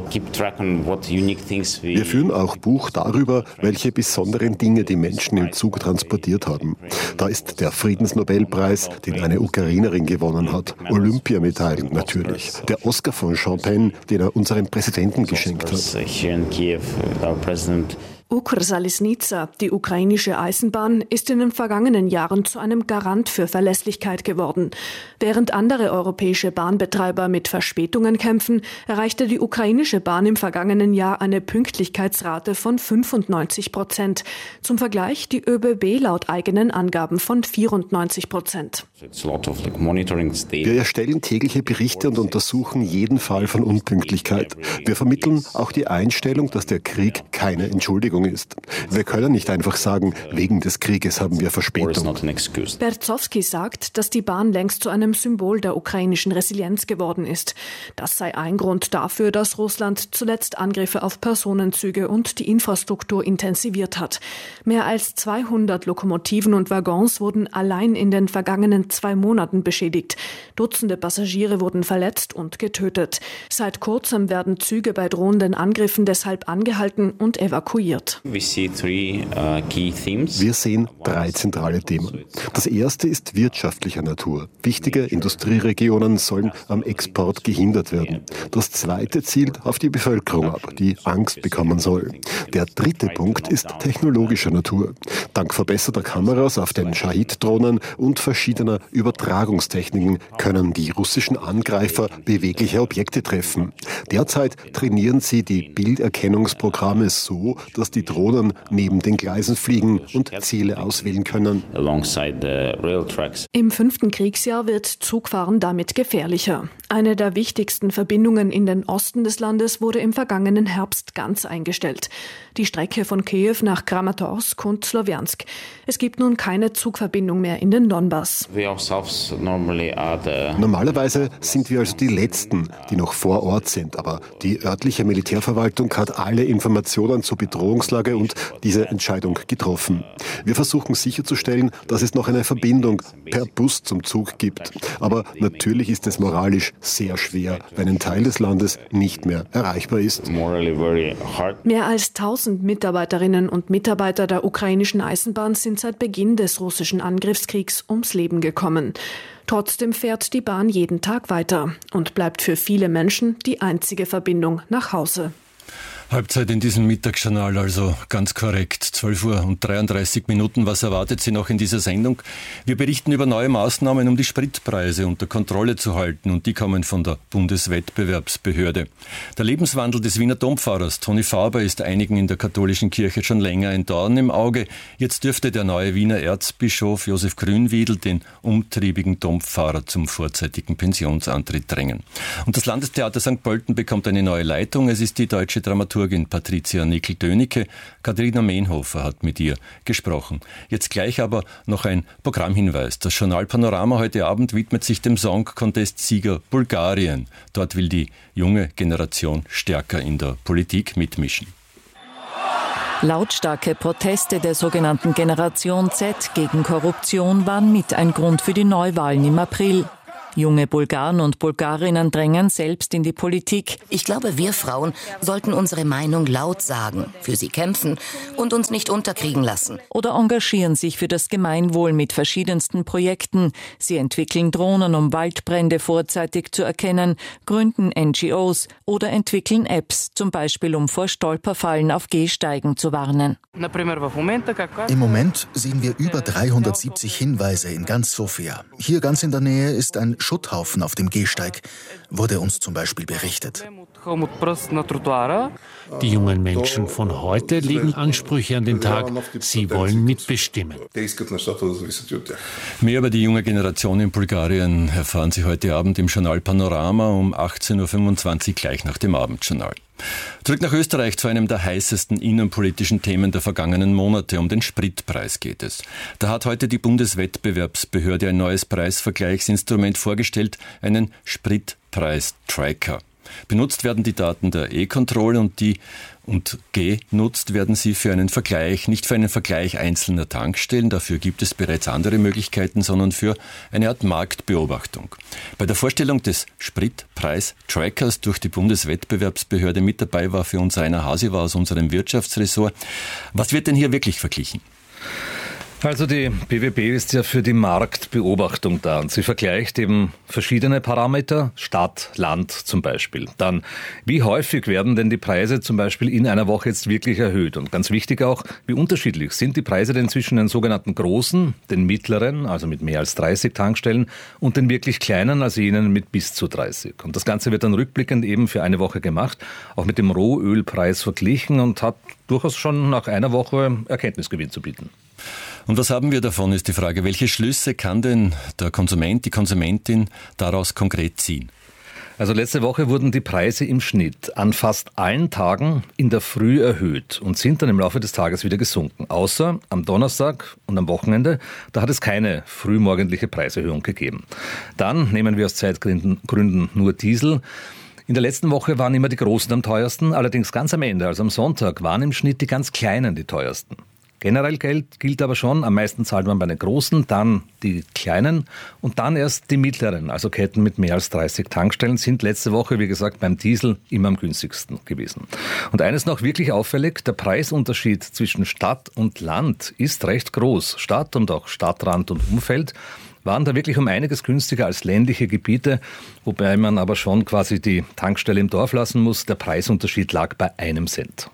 führen auch Buch darüber, welche besonderen Dinge die Menschen im Zug transportiert haben. Da ist der Friedensnobelpreis, den eine Ukrainerin gewonnen hat. Olympiamedaillen natürlich. Der Oscar von Sean Penn, den er unserem Präsidenten geschenkt hat. Ukrsaliznica, die ukrainische Eisenbahn, ist in den vergangenen Jahren zu einem Garant für Verlässlichkeit geworden. Während andere europäische Bahnbetreiber mit Verspätungen kämpfen, erreichte die ukrainische Bahn im vergangenen Jahr eine Pünktlichkeitsrate von fünfundneunzig Prozent. Zum Vergleich die ÖBB laut eigenen Angaben von vierundneunzig Prozent. Wir erstellen tägliche Berichte und untersuchen jeden Fall von Unpünktlichkeit. Wir vermitteln auch die Einstellung, dass der Krieg keine Entschuldigung ist. Wir können nicht einfach sagen, wegen des Krieges haben wir Verspätung. Berzowski sagt, dass die Bahn längst zu einem Symbol der ukrainischen Resilienz geworden ist. Das sei ein Grund dafür, dass Russland zuletzt Angriffe auf Personenzüge und die Infrastruktur intensiviert hat. Mehr als zweihundert Lokomotiven und Waggons wurden allein in den vergangenen zwei Monaten beschädigt. Dutzende Passagiere wurden verletzt und getötet. Seit kurzem werden Züge bei drohenden Angriffen deshalb angehalten und evakuiert. Wir sehen drei zentrale Themen. Das erste ist wirtschaftlicher Natur. Wichtige Industrieregionen sollen am Export gehindert werden. Das zweite zielt auf die Bevölkerung ab, die Angst bekommen soll. Der dritte Punkt ist technologischer Natur. Dank verbesserter Kameras auf den Shahid-Drohnen und verschiedener Übertragungstechniken können die russischen Angreifer bewegliche Objekte treffen. Derzeit trainieren sie die Bilderkennungsprogramme so, dass die Drohnen neben den Gleisen fliegen und Ziele auswählen können. Im fünften Kriegsjahr wird Zugfahren damit gefährlicher. Eine der wichtigsten Verbindungen in den Osten des Landes wurde im vergangenen Herbst ganz eingestellt. Die Strecke von Kiew nach Kramatorsk und Slowiansk. Es gibt nun keine Zugverbindung mehr in den Donbass. Normalerweise sind wir also die Letzten, die noch vor Ort sind. Aber die örtliche Militärverwaltung hat alle Informationen zur Bedrohungslage und diese Entscheidung getroffen. Wir versuchen sicherzustellen, dass es noch eine Verbindung per Bus zum Zug gibt. Aber natürlich ist es moralisch sehr schwer, wenn ein Teil des Landes nicht mehr erreichbar ist. Mehr als tausend Mitarbeiterinnen und Mitarbeiter der ukrainischen Eisenbahn sind seit Beginn des russischen Angriffskriegs ums Leben gekommen. Trotzdem fährt die Bahn jeden Tag weiter und bleibt für viele Menschen die einzige Verbindung nach Hause. Halbzeit in diesem Mittagsjournal, also ganz korrekt. zwölf Uhr und dreiunddreißig Minuten. Was erwartet Sie noch in dieser Sendung? Wir berichten über neue Maßnahmen, um die Spritpreise unter Kontrolle zu halten. Und die kommen von der Bundeswettbewerbsbehörde. Der Lebenswandel des Wiener Dompfarrers Toni Faber ist einigen in der katholischen Kirche schon länger ein Dorn im Auge. Jetzt dürfte der neue Wiener Erzbischof Josef Grünwiedel den umtriebigen Dompfarrer zum vorzeitigen Pensionsantritt drängen. Und das Landestheater Sankt Pölten bekommt eine neue Leitung. Es ist die deutsche Dramaturgin Patricia Nickel-Dönecke. Katharina Mehnhofer hat mit ihr gesprochen. Jetzt gleich aber noch ein Programmhinweis. Das Journal Panorama heute Abend widmet sich dem Song Contest-Sieger Bulgarien. Dort will die junge Generation stärker in der Politik mitmischen. Lautstarke Proteste der sogenannten Generation Z gegen Korruption waren mit ein Grund für die Neuwahlen im April. Junge Bulgaren und Bulgarinnen drängen selbst in die Politik. Ich glaube, wir Frauen sollten unsere Meinung laut sagen, für sie kämpfen und uns nicht unterkriegen lassen. Oder engagieren sich für das Gemeinwohl mit verschiedensten Projekten. Sie entwickeln Drohnen, um Waldbrände vorzeitig zu erkennen, gründen N G Os oder entwickeln Apps, zum Beispiel um vor Stolperfallen auf Gehsteigen zu warnen. Im Moment sehen wir über dreihundertsiebzig Hinweise in ganz Sofia. Hier ganz in der Nähe ist ein Schutthaufen auf dem Gehsteig, wurde uns zum Beispiel berichtet. Die jungen Menschen von heute legen Ansprüche an den Tag. Sie wollen mitbestimmen. Mehr über die junge Generation in Bulgarien erfahren Sie heute Abend im Journal Panorama um achtzehn Uhr fünfundzwanzig, gleich nach dem Abendjournal. Zurück nach Österreich zu einem der heißesten innenpolitischen Themen der vergangenen Monate. Um den Spritpreis geht es. Da hat heute die Bundeswettbewerbsbehörde ein neues Preisvergleichsinstrument vorgestellt, einen Spritpreis-Tracker. Benutzt werden die Daten der E-Control und die und genutzt werden sie für einen Vergleich, nicht für einen Vergleich einzelner Tankstellen, dafür gibt es bereits andere Möglichkeiten, sondern für eine Art Marktbeobachtung. Bei der Vorstellung des Spritpreis-Trackers durch die Bundeswettbewerbsbehörde mit dabei war für uns Rainer Hasiwa aus unserem Wirtschaftsressort. Was wird denn hier wirklich verglichen? Also die B W B ist ja für die Marktbeobachtung da und sie vergleicht eben verschiedene Parameter, Stadt, Land zum Beispiel. Dann, wie häufig werden denn die Preise zum Beispiel in einer Woche jetzt wirklich erhöht? Und ganz wichtig auch, wie unterschiedlich sind die Preise denn zwischen den sogenannten großen, den mittleren, also mit mehr als dreißig Tankstellen und den wirklich kleinen, also jenen mit bis zu dreißig. Und das Ganze wird dann rückblickend eben für eine Woche gemacht, auch mit dem Rohölpreis verglichen und hat durchaus schon nach einer Woche Erkenntnisgewinn zu bieten. Und was haben wir davon, ist die Frage. Welche Schlüsse kann denn der Konsument, die Konsumentin daraus konkret ziehen? Also letzte Woche wurden die Preise im Schnitt an fast allen Tagen in der Früh erhöht und sind dann im Laufe des Tages wieder gesunken. Außer am Donnerstag und am Wochenende, da hat es keine frühmorgendliche Preiserhöhung gegeben. Dann nehmen wir aus Zeitgründen nur Diesel. In der letzten Woche waren immer die Großen am teuersten, allerdings ganz am Ende, also am Sonntag, waren im Schnitt die ganz Kleinen die teuersten. Generell gilt, gilt aber schon, am meisten zahlt man bei den Großen, dann die Kleinen und dann erst die Mittleren, also Ketten mit mehr als dreißig Tankstellen, sind letzte Woche, wie gesagt, beim Diesel immer am günstigsten gewesen. Und eines noch wirklich auffällig, der Preisunterschied zwischen Stadt und Land ist recht groß. Stadt und auch Stadtrand und Umfeld waren da wirklich um einiges günstiger als ländliche Gebiete, wobei man aber schon quasi die Tankstelle im Dorf lassen muss. Der Preisunterschied lag bei einem Cent.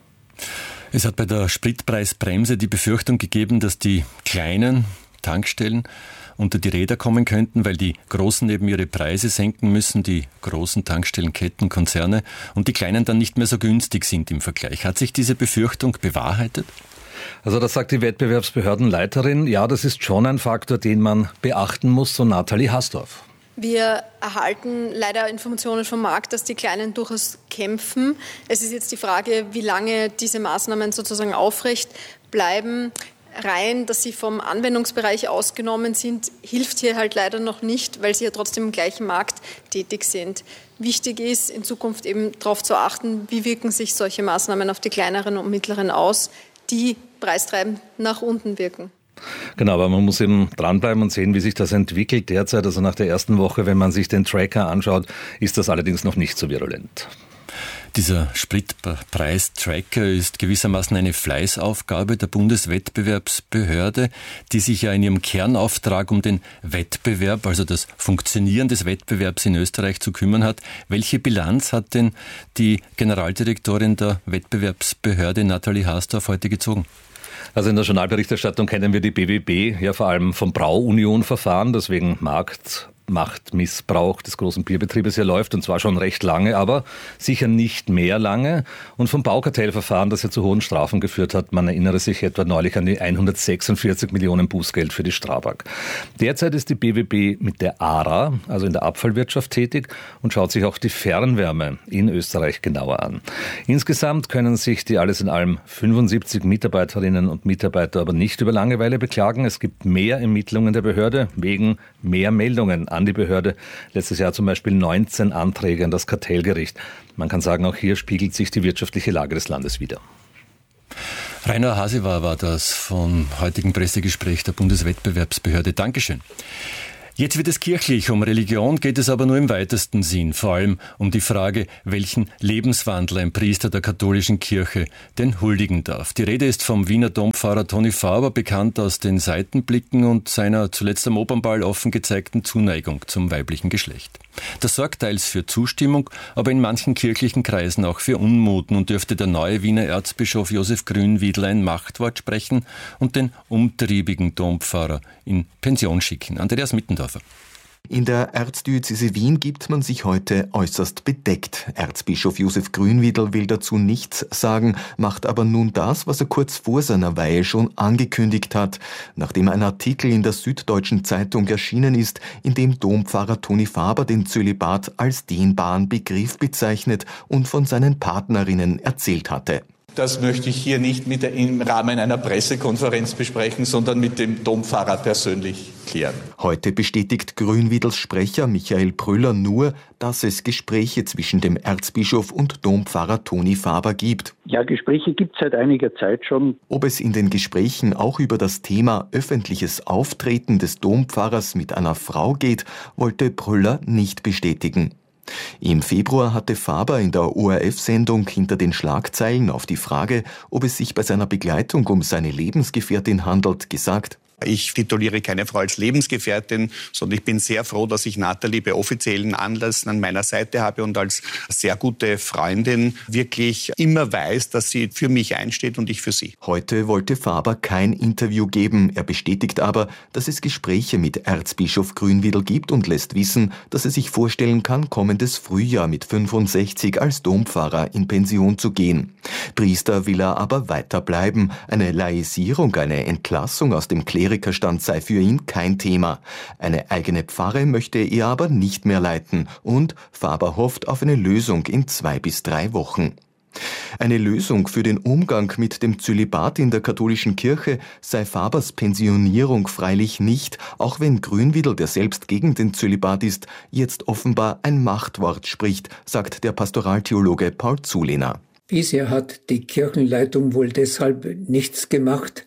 Es hat bei der Spritpreisbremse die Befürchtung gegeben, dass die kleinen Tankstellen unter die Räder kommen könnten, weil die Großen eben ihre Preise senken müssen, die großen Tankstellenketten, Konzerne, und die Kleinen dann nicht mehr so günstig sind im Vergleich. Hat sich diese Befürchtung bewahrheitet? Also das sagt die Wettbewerbsbehördenleiterin. Ja, das ist schon ein Faktor, den man beachten muss, so Nathalie Hasdorf. Wir erhalten leider Informationen vom Markt, dass die Kleinen durchaus kämpfen. Es ist jetzt die Frage, wie lange diese Maßnahmen sozusagen aufrecht bleiben. Rein, dass sie vom Anwendungsbereich ausgenommen sind, hilft hier halt leider noch nicht, weil sie ja trotzdem im gleichen Markt tätig sind. Wichtig ist, in Zukunft eben darauf zu achten, wie wirken sich solche Maßnahmen auf die kleineren und mittleren aus, die preistreibend nach unten wirken. Genau, aber man muss eben dranbleiben und sehen, wie sich das entwickelt derzeit. Also nach der ersten Woche, wenn man sich den Tracker anschaut, ist das allerdings noch nicht so virulent. Dieser Spritpreistracker ist gewissermaßen eine Fleißaufgabe der Bundeswettbewerbsbehörde, die sich ja in ihrem Kernauftrag um den Wettbewerb, also das Funktionieren des Wettbewerbs in Österreich zu kümmern hat. Welche Bilanz hat denn die Generaldirektorin der Wettbewerbsbehörde Nathalie Haasdorf heute gezogen? Also in der Journalberichterstattung kennen wir die B W B ja vor allem vom Brauunion-Verfahren, das wegen Markt Machtmissbrauch des großen Bierbetriebes hier läuft, und zwar schon recht lange, aber sicher nicht mehr lange. Und vom Baukartellverfahren, das ja zu hohen Strafen geführt hat. Man erinnere sich etwa neulich an die hundertsechsundvierzig Millionen Bußgeld für die Strabag. Derzeit ist die B W B mit der A R A, also in der Abfallwirtschaft, tätig und schaut sich auch die Fernwärme in Österreich genauer an. Insgesamt können sich die alles in allem fünfundsiebzig Mitarbeiterinnen und Mitarbeiter aber nicht über Langeweile beklagen. Es gibt mehr Ermittlungen der Behörde wegen mehr Meldungen an die Behörde. Letztes Jahr zum Beispiel neunzehn Anträge an das Kartellgericht. Man kann sagen, auch hier spiegelt sich die wirtschaftliche Lage des Landes wider. Rainer Hasewahr war das vom heutigen Pressegespräch der Bundeswettbewerbsbehörde. Dankeschön. Jetzt wird es kirchlich. Um Religion geht es aber nur im weitesten Sinn. Vor allem um die Frage, welchen Lebenswandel ein Priester der katholischen Kirche denn huldigen darf. Die Rede ist vom Wiener Dompfarrer Toni Faber, bekannt aus den Seitenblicken und seiner zuletzt am Opernball offen gezeigten Zuneigung zum weiblichen Geschlecht. Das sorgt teils für Zustimmung, aber in manchen kirchlichen Kreisen auch für Unmut. Nun dürfte der neue Wiener Erzbischof Josef Grünwiedel ein Machtwort sprechen und den umtriebigen Dompfarrer in Pension schicken. Andreas Mittendorfer. In der Erzdiözese Wien gibt man sich heute äußerst bedeckt. Erzbischof Josef Grünwiedel will dazu nichts sagen, macht aber nun das, was er kurz vor seiner Weihe schon angekündigt hat, nachdem ein Artikel in der Süddeutschen Zeitung erschienen ist, in dem Dompfarrer Toni Faber den Zölibat als dehnbaren Begriff bezeichnet und von seinen Partnerinnen erzählt hatte. Das möchte ich hier nicht mit der, im Rahmen einer Pressekonferenz besprechen, sondern mit dem Dompfarrer persönlich klären. Heute bestätigt Grünwiedels Sprecher Michael Prüller nur, dass es Gespräche zwischen dem Erzbischof und Dompfarrer Toni Faber gibt. Ja, Gespräche gibt es seit einiger Zeit schon. Ob es in den Gesprächen auch über das Thema öffentliches Auftreten des Dompfarrers mit einer Frau geht, wollte Prüller nicht bestätigen. Im Februar hatte Faber in der O R F-Sendung Hinter den Schlagzeilen auf die Frage, ob es sich bei seiner Begleitung um seine Lebensgefährtin handelt, gesagt: Ich tituliere keine Frau als Lebensgefährtin, sondern ich bin sehr froh, dass ich Nathalie bei offiziellen Anlässen an meiner Seite habe und als sehr gute Freundin wirklich immer weiß, dass sie für mich einsteht und ich für sie. Heute wollte Faber kein Interview geben. Er bestätigt aber, dass es Gespräche mit Erzbischof Grünwiedel gibt und lässt wissen, dass er sich vorstellen kann, kommendes Frühjahr mit fünfundsechzig als Dompfarrer in Pension zu gehen. Priester will er aber weiter bleiben. Eine Laisierung, eine Entlassung aus dem Klerikum Klerikerstand sei für ihn kein Thema. Eine eigene Pfarre möchte er aber nicht mehr leiten und Faber hofft auf eine Lösung in zwei bis drei Wochen. Eine Lösung für den Umgang mit dem Zölibat in der katholischen Kirche sei Fabers Pensionierung freilich nicht, auch wenn Grünwiedel, der selbst gegen den Zölibat ist, jetzt offenbar ein Machtwort spricht, sagt der Pastoraltheologe Paul Zulehner. Bisher hat die Kirchenleitung wohl deshalb nichts gemacht,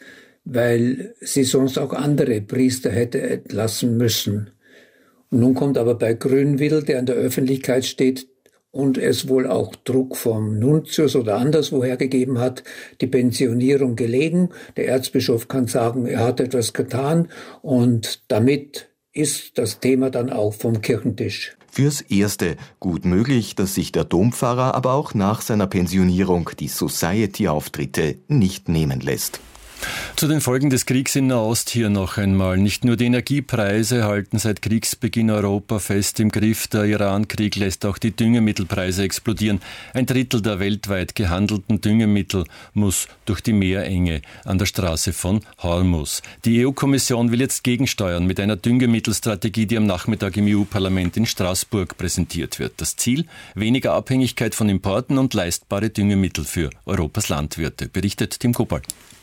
weil sie sonst auch andere Priester hätte entlassen müssen. Und nun kommt aber bei Grünwiedel, der in der Öffentlichkeit steht und es wohl auch Druck vom Nuntius oder anderswoher gegeben hat, die Pensionierung gelegen. Der Erzbischof kann sagen, er hat etwas getan und damit ist das Thema dann auch vom Kirchentisch. Fürs Erste gut möglich, dass sich der Dompfarrer aber auch nach seiner Pensionierung die Society-Auftritte nicht nehmen lässt. Zu den Folgen des Kriegs in Nahost hier noch einmal. Nicht nur die Energiepreise halten seit Kriegsbeginn Europa fest im Griff. Der Iran-Krieg lässt auch die Düngemittelpreise explodieren. Ein Drittel der weltweit gehandelten Düngemittel muss durch die Meerenge an der Straße von Hormuz. Die E U-Kommission will jetzt gegensteuern mit einer Düngemittelstrategie, die am Nachmittag im E U-Parlament in Straßburg präsentiert wird. Das Ziel? Weniger Abhängigkeit von Importen und leistbare Düngemittel für Europas Landwirte, berichtet Tim Kopal.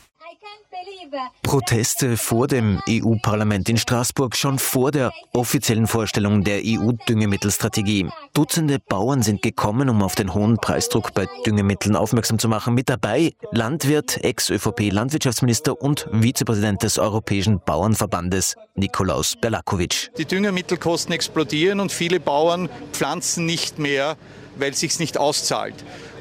Proteste vor dem E U-Parlament in Straßburg schon vor der offiziellen Vorstellung der E U-Düngemittelstrategie. Dutzende Bauern sind gekommen, um auf den hohen Preisdruck bei Düngemitteln aufmerksam zu machen. Mit dabei Landwirt, Ex-ÖVP-Landwirtschaftsminister und Vizepräsident des Europäischen Bauernverbandes, Nikolaus Berlakovic. Die Düngemittelkosten explodieren und viele Bauern pflanzen nicht mehr, weil es sich nicht auszahlt.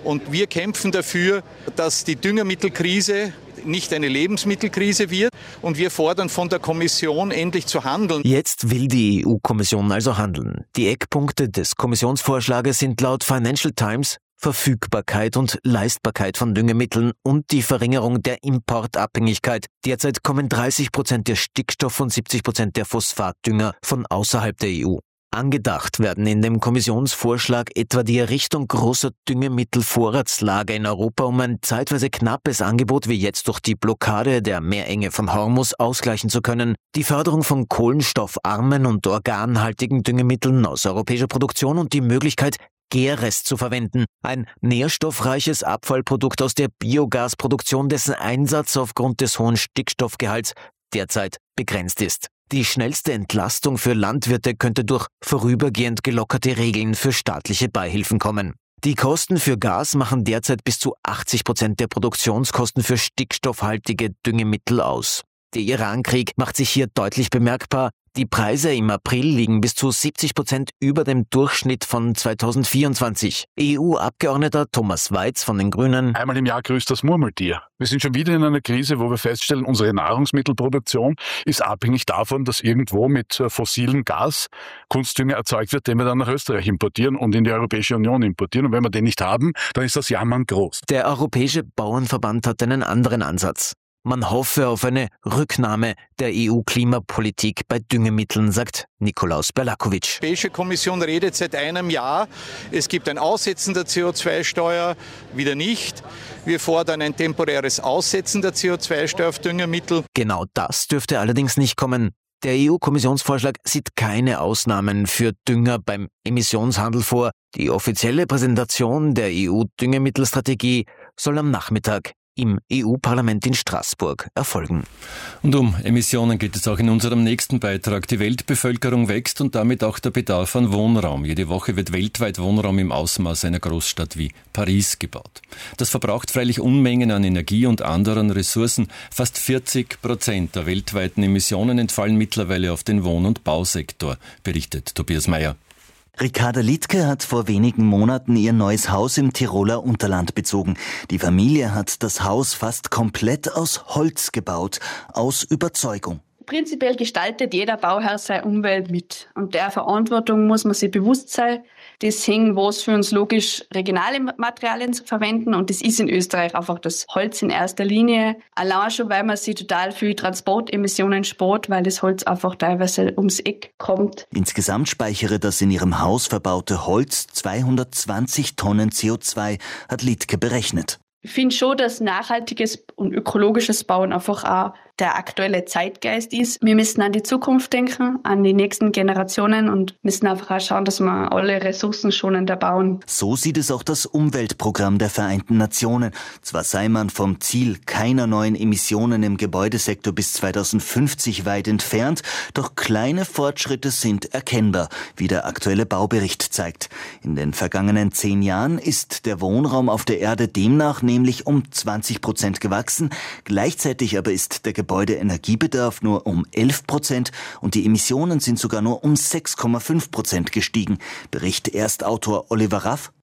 Und wir kämpfen dafür, dass die Düngemittelkrise nicht eine Lebensmittelkrise wird. Und wir fordern von der Kommission endlich zu handeln. Jetzt will die E U-Kommission also handeln. Die Eckpunkte des Kommissionsvorschlages sind laut Financial Times Verfügbarkeit und Leistbarkeit von Düngemitteln und die Verringerung der Importabhängigkeit. Derzeit kommen dreißig Prozent der Stickstoff- und siebzig Prozent der Phosphatdünger von außerhalb der E U. Angedacht werden in dem Kommissionsvorschlag etwa die Errichtung großer Düngemittelvorratslager in Europa, um ein zeitweise knappes Angebot wie jetzt durch die Blockade der Meerenge vom Hormus ausgleichen zu können, die Förderung von kohlenstoffarmen und organhaltigen Düngemitteln aus europäischer Produktion und die Möglichkeit, Gärrest zu verwenden, ein nährstoffreiches Abfallprodukt aus der Biogasproduktion, dessen Einsatz aufgrund des hohen Stickstoffgehalts derzeit begrenzt ist. Die schnellste Entlastung für Landwirte könnte durch vorübergehend gelockerte Regeln für staatliche Beihilfen kommen. Die Kosten für Gas machen derzeit bis zu achtzig Prozent der Produktionskosten für stickstoffhaltige Düngemittel aus. Der Irankrieg macht sich hier deutlich bemerkbar. Die Preise im April liegen bis zu siebzig Prozent über dem Durchschnitt von zweitausendvierundzwanzig. E U-Abgeordneter Thomas Weiz von den Grünen. Einmal im Jahr grüßt das Murmeltier. Wir sind schon wieder in einer Krise, wo wir feststellen, unsere Nahrungsmittelproduktion ist abhängig davon, dass irgendwo mit fossilem Gas Kunstdünger erzeugt wird, den wir dann nach Österreich importieren und in die Europäische Union importieren. Und wenn wir den nicht haben, dann ist das Jammern groß. Der Europäische Bauernverband hat einen anderen Ansatz. Man hoffe auf eine Rücknahme der E U-Klimapolitik bei Düngemitteln, sagt Nikolaus Berlakovic. Die Europäische Kommission redet seit einem Jahr, es gibt ein Aussetzen der C O zwei Steuer, wieder nicht. Wir fordern ein temporäres Aussetzen der C O zwei Steuer auf Düngemittel. Genau das dürfte allerdings nicht kommen. Der E U-Kommissionsvorschlag sieht keine Ausnahmen für Dünger beim Emissionshandel vor. Die offizielle Präsentation der E U-Düngemittelstrategie soll am Nachmittag im E U-Parlament in Straßburg erfolgen. Und um Emissionen geht es auch in unserem nächsten Beitrag. Die Weltbevölkerung wächst und damit auch der Bedarf an Wohnraum. Jede Woche wird weltweit Wohnraum im Ausmaß einer Großstadt wie Paris gebaut. Das verbraucht freilich Unmengen an Energie und anderen Ressourcen. Fast vierzig Prozent der weltweiten Emissionen entfallen mittlerweile auf den Wohn- und Bausektor, berichtet Tobias Meyer. Ricarda Liedtke hat vor wenigen Monaten ihr neues Haus im Tiroler Unterland bezogen. Die Familie hat das Haus fast komplett aus Holz gebaut, aus Überzeugung. Prinzipiell gestaltet jeder Bauherr seine Umwelt mit. Und der Verantwortung muss man sich bewusst sein. Deswegen war es für uns logisch, regionale Materialien zu verwenden. Und das ist in Österreich einfach das Holz in erster Linie. Allein schon, weil man sich total viel Transportemissionen spart, weil das Holz einfach teilweise ums Eck kommt. Insgesamt speichere das in ihrem Haus verbaute Holz zweihundertzwanzig Tonnen C O zwei, hat Liedtke berechnet. Ich finde schon, dass nachhaltiges und ökologisches Bauen einfach auch der aktuelle Zeitgeist ist. Wir müssen an die Zukunft denken, an die nächsten Generationen und müssen einfach auch schauen, dass wir alle Ressourcen schonender bauen. So sieht es auch das Umweltprogramm der Vereinten Nationen. Zwar sei man vom Ziel keiner neuen Emissionen im Gebäudesektor bis zweitausendfünfzig weit entfernt, doch kleine Fortschritte sind erkennbar, wie der aktuelle Baubericht zeigt. In den vergangenen zehn Jahren ist der Wohnraum auf der Erde demnach nämlich um zwanzig Prozent gewachsen. Gleichzeitig aber ist der Gebäudeenergiebedarf nur um elf Prozent und die Emissionen sind sogar nur um sechs Komma fünf Prozent gestiegen. Bericht Erstautor Oliver Raff.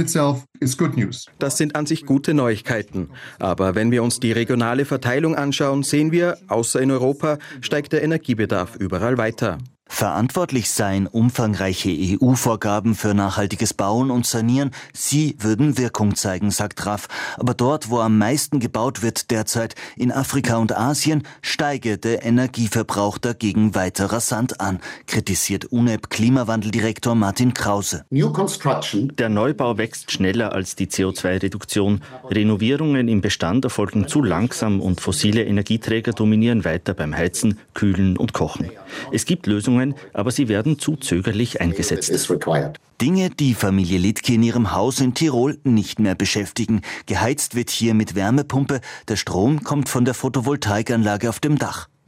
Das sind an sich gute Neuigkeiten. Aber wenn wir uns die regionale Verteilung anschauen, sehen wir, außer in Europa, steigt der Energiebedarf überall weiter. Verantwortlich seien umfangreiche E U-Vorgaben für nachhaltiges Bauen und Sanieren. Sie würden Wirkung zeigen, sagt Raff. Aber dort, wo am meisten gebaut wird derzeit, in Afrika und Asien, steige der Energieverbrauch dagegen weiter rasant an, kritisiert U N E P-Klimawandeldirektor Martin Krause. Der Neubau wächst schneller als die C O zwei Reduktion. Renovierungen im Bestand erfolgen zu langsam und fossile Energieträger dominieren weiter beim Heizen, Kühlen und Kochen. Es gibt Lösungen, aber sie werden zu zögerlich eingesetzt. Dinge, die Familie Liedtke in ihrem Haus in Tirol nicht mehr beschäftigen. Geheizt wird hier mit Wärmepumpe. Der Strom kommt von der Photovoltaikanlage auf dem Dach.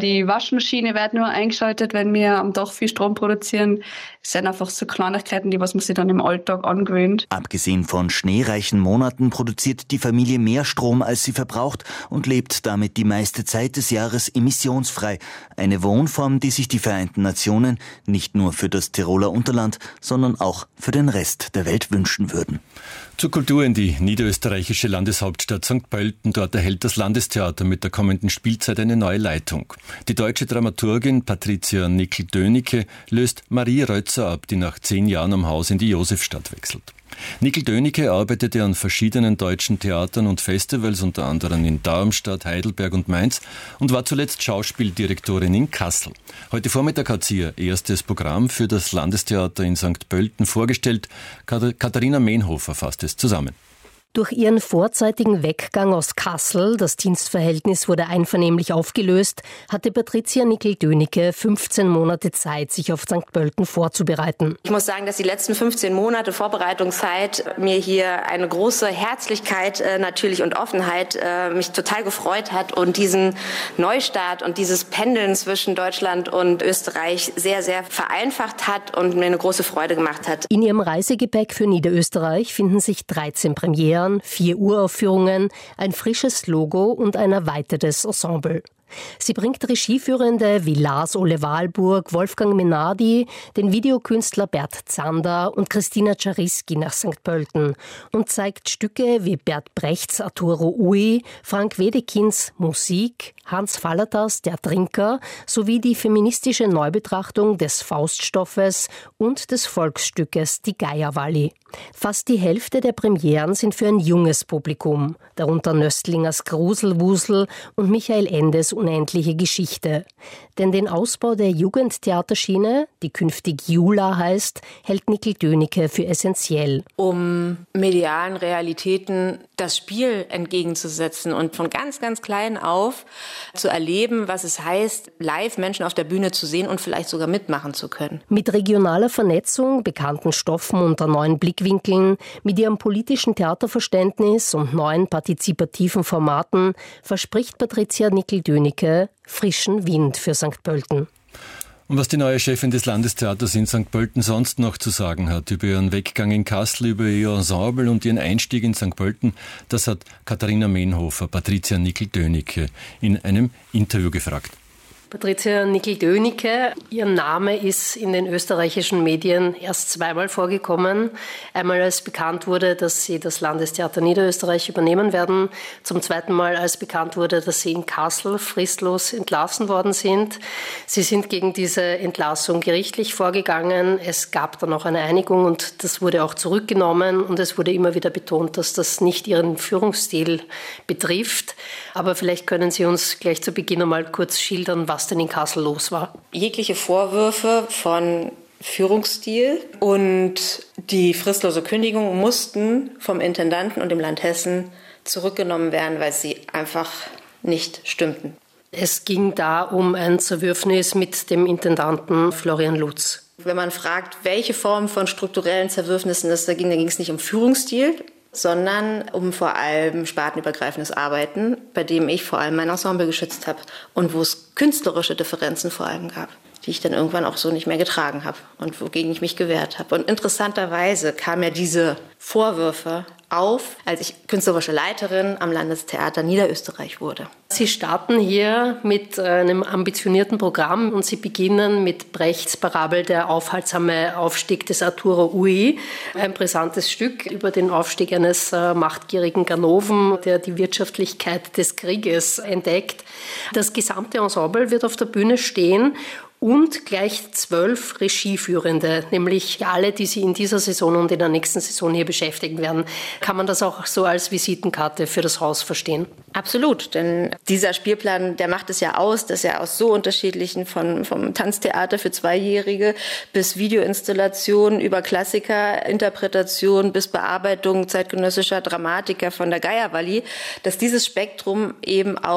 Die Waschmaschine wird nur eingeschaltet, wenn wir am Dach viel Strom produzieren. Das sind einfach so Kleinigkeiten, die was man sich dann im Alltag angewöhnt. Abgesehen von schneereichen Monaten produziert die Familie mehr Strom, als sie verbraucht und lebt damit die meiste Zeit des Jahres emissionsfrei. Eine Wohnform, die sich die Vereinten Nationen nicht nur für das Tiroler Unterland, sondern auch für den Rest der Welt wünschen würden. Zur Kultur in die niederösterreichische Landeshauptstadt Sankt Pölten. Dort erhält das Landestheater mit der kommenden Spielzeit eine neue Leitung. Die deutsche Dramaturgin Patricia Nickel-Dönike löst Marie Rötzer ab, die nach zehn Jahren am Haus in die Josefstadt wechselt. Nickel-Dönike arbeitete an verschiedenen deutschen Theatern und Festivals, unter anderem in Darmstadt, Heidelberg und Mainz, und war zuletzt Schauspieldirektorin in Kassel. Heute Vormittag hat sie ihr erstes Programm für das Landestheater in Sankt Pölten vorgestellt. Katharina Mehnhofer fasst es zusammen. Durch ihren vorzeitigen Weggang aus Kassel, das Dienstverhältnis wurde einvernehmlich aufgelöst, hatte Patricia Nickel-Dönike fünfzehn Monate Zeit, sich auf Sankt Pölten vorzubereiten. Ich muss sagen, dass die letzten fünfzehn Monate Vorbereitungszeit mir hier eine große Herzlichkeit äh, natürlich und Offenheit äh, mich total gefreut hat und diesen Neustart und dieses Pendeln zwischen Deutschland und Österreich sehr, sehr vereinfacht hat und mir eine große Freude gemacht hat. In ihrem Reisegepäck für Niederösterreich finden sich dreizehn Premieren, vier Uraufführungen, ein frisches Logo und ein erweitertes Ensemble. Sie bringt Regieführende wie Lars Ole Wahlburg, Wolfgang Menardi, den Videokünstler Bert Zander und Christina Czariski nach Sankt Pölten und zeigt Stücke wie Bert Brechts Arturo Ui, Frank Wedekins Musik, Hans Fallatas Der Trinker sowie die feministische Neubetrachtung des Fauststoffes und des Volksstückes Die Geierwalli. Fast die Hälfte der Premieren sind für ein junges Publikum, darunter Nöstlingers Gruselwusel und Michael Endes Unendliche Geschichte. Denn den Ausbau der Jugendtheaterschiene, die künftig Jula heißt, hält Nickel-Dönike für essentiell. Um medialen Realitäten das Spiel entgegenzusetzen und von ganz, ganz klein auf zu erleben, was es heißt, live Menschen auf der Bühne zu sehen und vielleicht sogar mitmachen zu können. Mit regionaler Vernetzung, bekannten Stoffen unter neuen Blickwinkeln, mit ihrem politischen Theaterverständnis und neuen partizipativen Formaten verspricht Patricia Nickel-Dönike frischen Wind für Sankt Pölten. Und was die neue Chefin des Landestheaters in Sankt Pölten sonst noch zu sagen hat über ihren Weggang in Kassel, über ihr Ensemble und ihren Einstieg in Sankt Pölten, das hat Katharina Mehnhofer, Patricia Nickel-Dönike in einem Interview gefragt. Patricia Nickel-Dönike, ihr Name ist in den österreichischen Medien erst zweimal vorgekommen. Einmal als bekannt wurde, dass Sie das Landestheater Niederösterreich übernehmen werden. Zum zweiten Mal als bekannt wurde, dass Sie in Kassel fristlos entlassen worden sind. Sie sind gegen diese Entlassung gerichtlich vorgegangen. Es gab dann auch eine Einigung und das wurde auch zurückgenommen. Und es wurde immer wieder betont, dass das nicht Ihren Führungsstil betrifft. Aber vielleicht können Sie uns gleich zu Beginn einmal kurz schildern, was denn in Kassel los war. Jegliche Vorwürfe von Führungsstil und die fristlose Kündigung mussten vom Intendanten und dem Land Hessen zurückgenommen werden, weil sie einfach nicht stimmten. Es ging da um ein Zerwürfnis mit dem Intendanten Florian Lutz. Wenn man fragt, welche Form von strukturellen Zerwürfnissen es da ging, dann ging es nicht um Führungsstil, sondern um vor allem spartenübergreifendes Arbeiten, bei dem ich vor allem mein Ensemble geschützt habe und wo es künstlerische Differenzen vor allem gab, die ich dann irgendwann auch so nicht mehr getragen habe und wogegen ich mich gewehrt habe. Und interessanterweise kamen ja diese Vorwürfe auf, als ich künstlerische Leiterin am Landestheater Niederösterreich wurde. Sie starten hier mit einem ambitionierten Programm und Sie beginnen mit Brechts Parabel Der aufhaltsame Aufstieg des Arturo Ui, ein brisantes Stück über den Aufstieg eines machtgierigen Ganoven, der die Wirtschaftlichkeit des Krieges entdeckt. Das gesamte Ensemble wird auf der Bühne stehen und gleich zwölf Regieführende, nämlich alle, die Sie in dieser Saison und in der nächsten Saison hier beschäftigen werden. Kann man das auch so als Visitenkarte für das Haus verstehen? Absolut, denn dieser Spielplan, der macht es ja aus, dass er aus so unterschiedlichen, von, vom Tanztheater für Zweijährige bis Videoinstallation über Klassikerinterpretation bis Bearbeitung zeitgenössischer Dramatiker von der Geierwalli, dass dieses Spektrum eben auch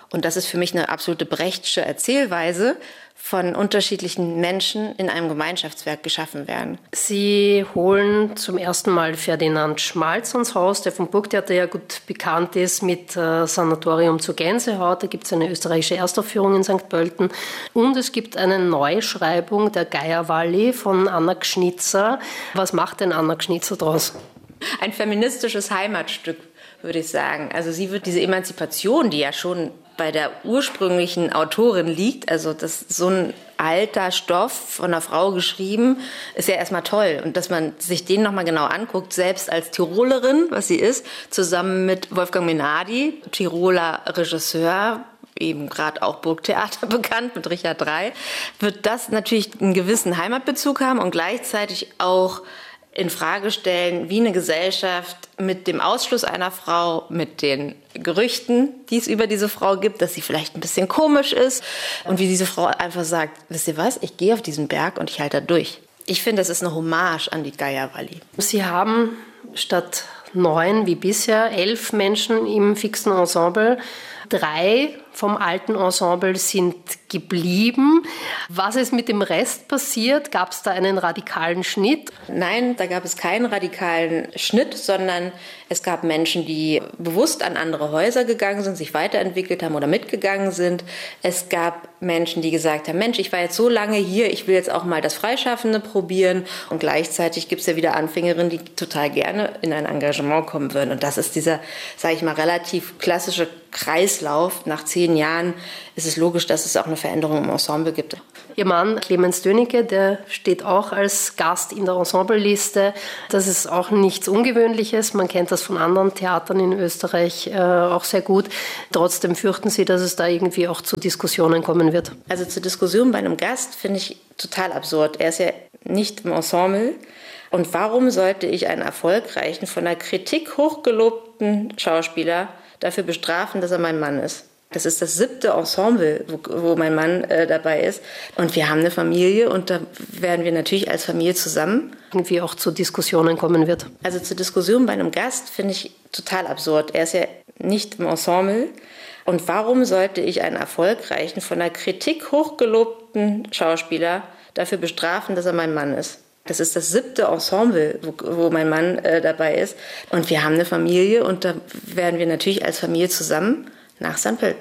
Und das ist für mich eine absolute Brechtsche Erzählweise, von unterschiedlichen Menschen in einem Gemeinschaftswerk geschaffen werden. Sie holen zum ersten Mal Ferdinand Schmalz ins Haus, der vom Burgtheater ja gut bekannt ist mit äh, Sanatorium zur Gänsehaut. Da gibt es eine österreichische Erstaufführung in Sankt Pölten. Und es gibt eine Neuschreibung der Geierwalli von Anna Gschnitzer. Was macht denn Anna Gschnitzer draus? Ein feministisches Heimatstück, würde ich sagen. Also sie wird diese Emanzipation, die ja schon bei der ursprünglichen Autorin liegt, also das so ein alter Stoff von einer Frau geschrieben, ist ja erstmal toll. Und dass man sich den nochmal genau anguckt, selbst als Tirolerin, was sie ist, zusammen mit Wolfgang Menardi, Tiroler Regisseur, eben gerade auch Burgtheater bekannt, mit Richard Drey, wird das natürlich einen gewissen Heimatbezug haben und gleichzeitig auch in Frage stellen, wie eine Gesellschaft mit dem Ausschluss einer Frau, mit den Gerüchten, die es über diese Frau gibt, dass sie vielleicht ein bisschen komisch ist und wie diese Frau einfach sagt, wisst ihr was, ich gehe auf diesen Berg und ich halte da durch. Ich finde, das ist eine Hommage an die Geierwalli. Sie haben statt neun wie bisher elf Menschen im fixen Ensemble. Drei vom alten Ensemble sind geblieben. Was ist mit dem Rest passiert? Gab es da einen radikalen Schnitt? Nein, da gab es keinen radikalen Schnitt, sondern es gab Menschen, die bewusst an andere Häuser gegangen sind, sich weiterentwickelt haben oder mitgegangen sind. Es gab Menschen, die gesagt haben, Mensch, ich war jetzt so lange hier, ich will jetzt auch mal das Freischaffende probieren. Und gleichzeitig gibt es ja wieder Anfängerinnen, die total gerne in ein Engagement kommen würden. Und das ist dieser, sage ich mal, relativ klassische Kreislauf. Nach zehn Jahren ist es logisch, dass es auch eine Veränderung im Ensemble gibt. Ihr Mann Clemens Dönecke, der steht auch als Gast in der Ensembleliste. Das ist auch nichts Ungewöhnliches. Man kennt das von anderen Theatern in Österreich äh, auch sehr gut. Trotzdem fürchten Sie, dass es da irgendwie auch zu Diskussionen kommen wird? Also zur Diskussion bei einem Gast finde ich total absurd. Er ist ja nicht im Ensemble. Und warum sollte ich einen erfolgreichen, von der Kritik hochgelobten Schauspieler dafür bestrafen, dass er mein Mann ist? Das ist das siebte Ensemble, wo, wo mein Mann äh, dabei ist. Und wir haben eine Familie und da werden wir natürlich als Familie zusammen. Irgendwie auch zu Diskussionen kommen wird. Also zur Diskussion bei einem Gast finde ich total absurd. Er ist ja nicht im Ensemble. Und warum sollte ich einen erfolgreichen, von der Kritik hochgelobten Schauspieler dafür bestrafen, dass er mein Mann ist? Das ist das siebte Ensemble, wo, wo mein Mann äh, dabei ist. Und wir haben eine Familie und da werden wir natürlich als Familie zusammen nach Sankt Pölten.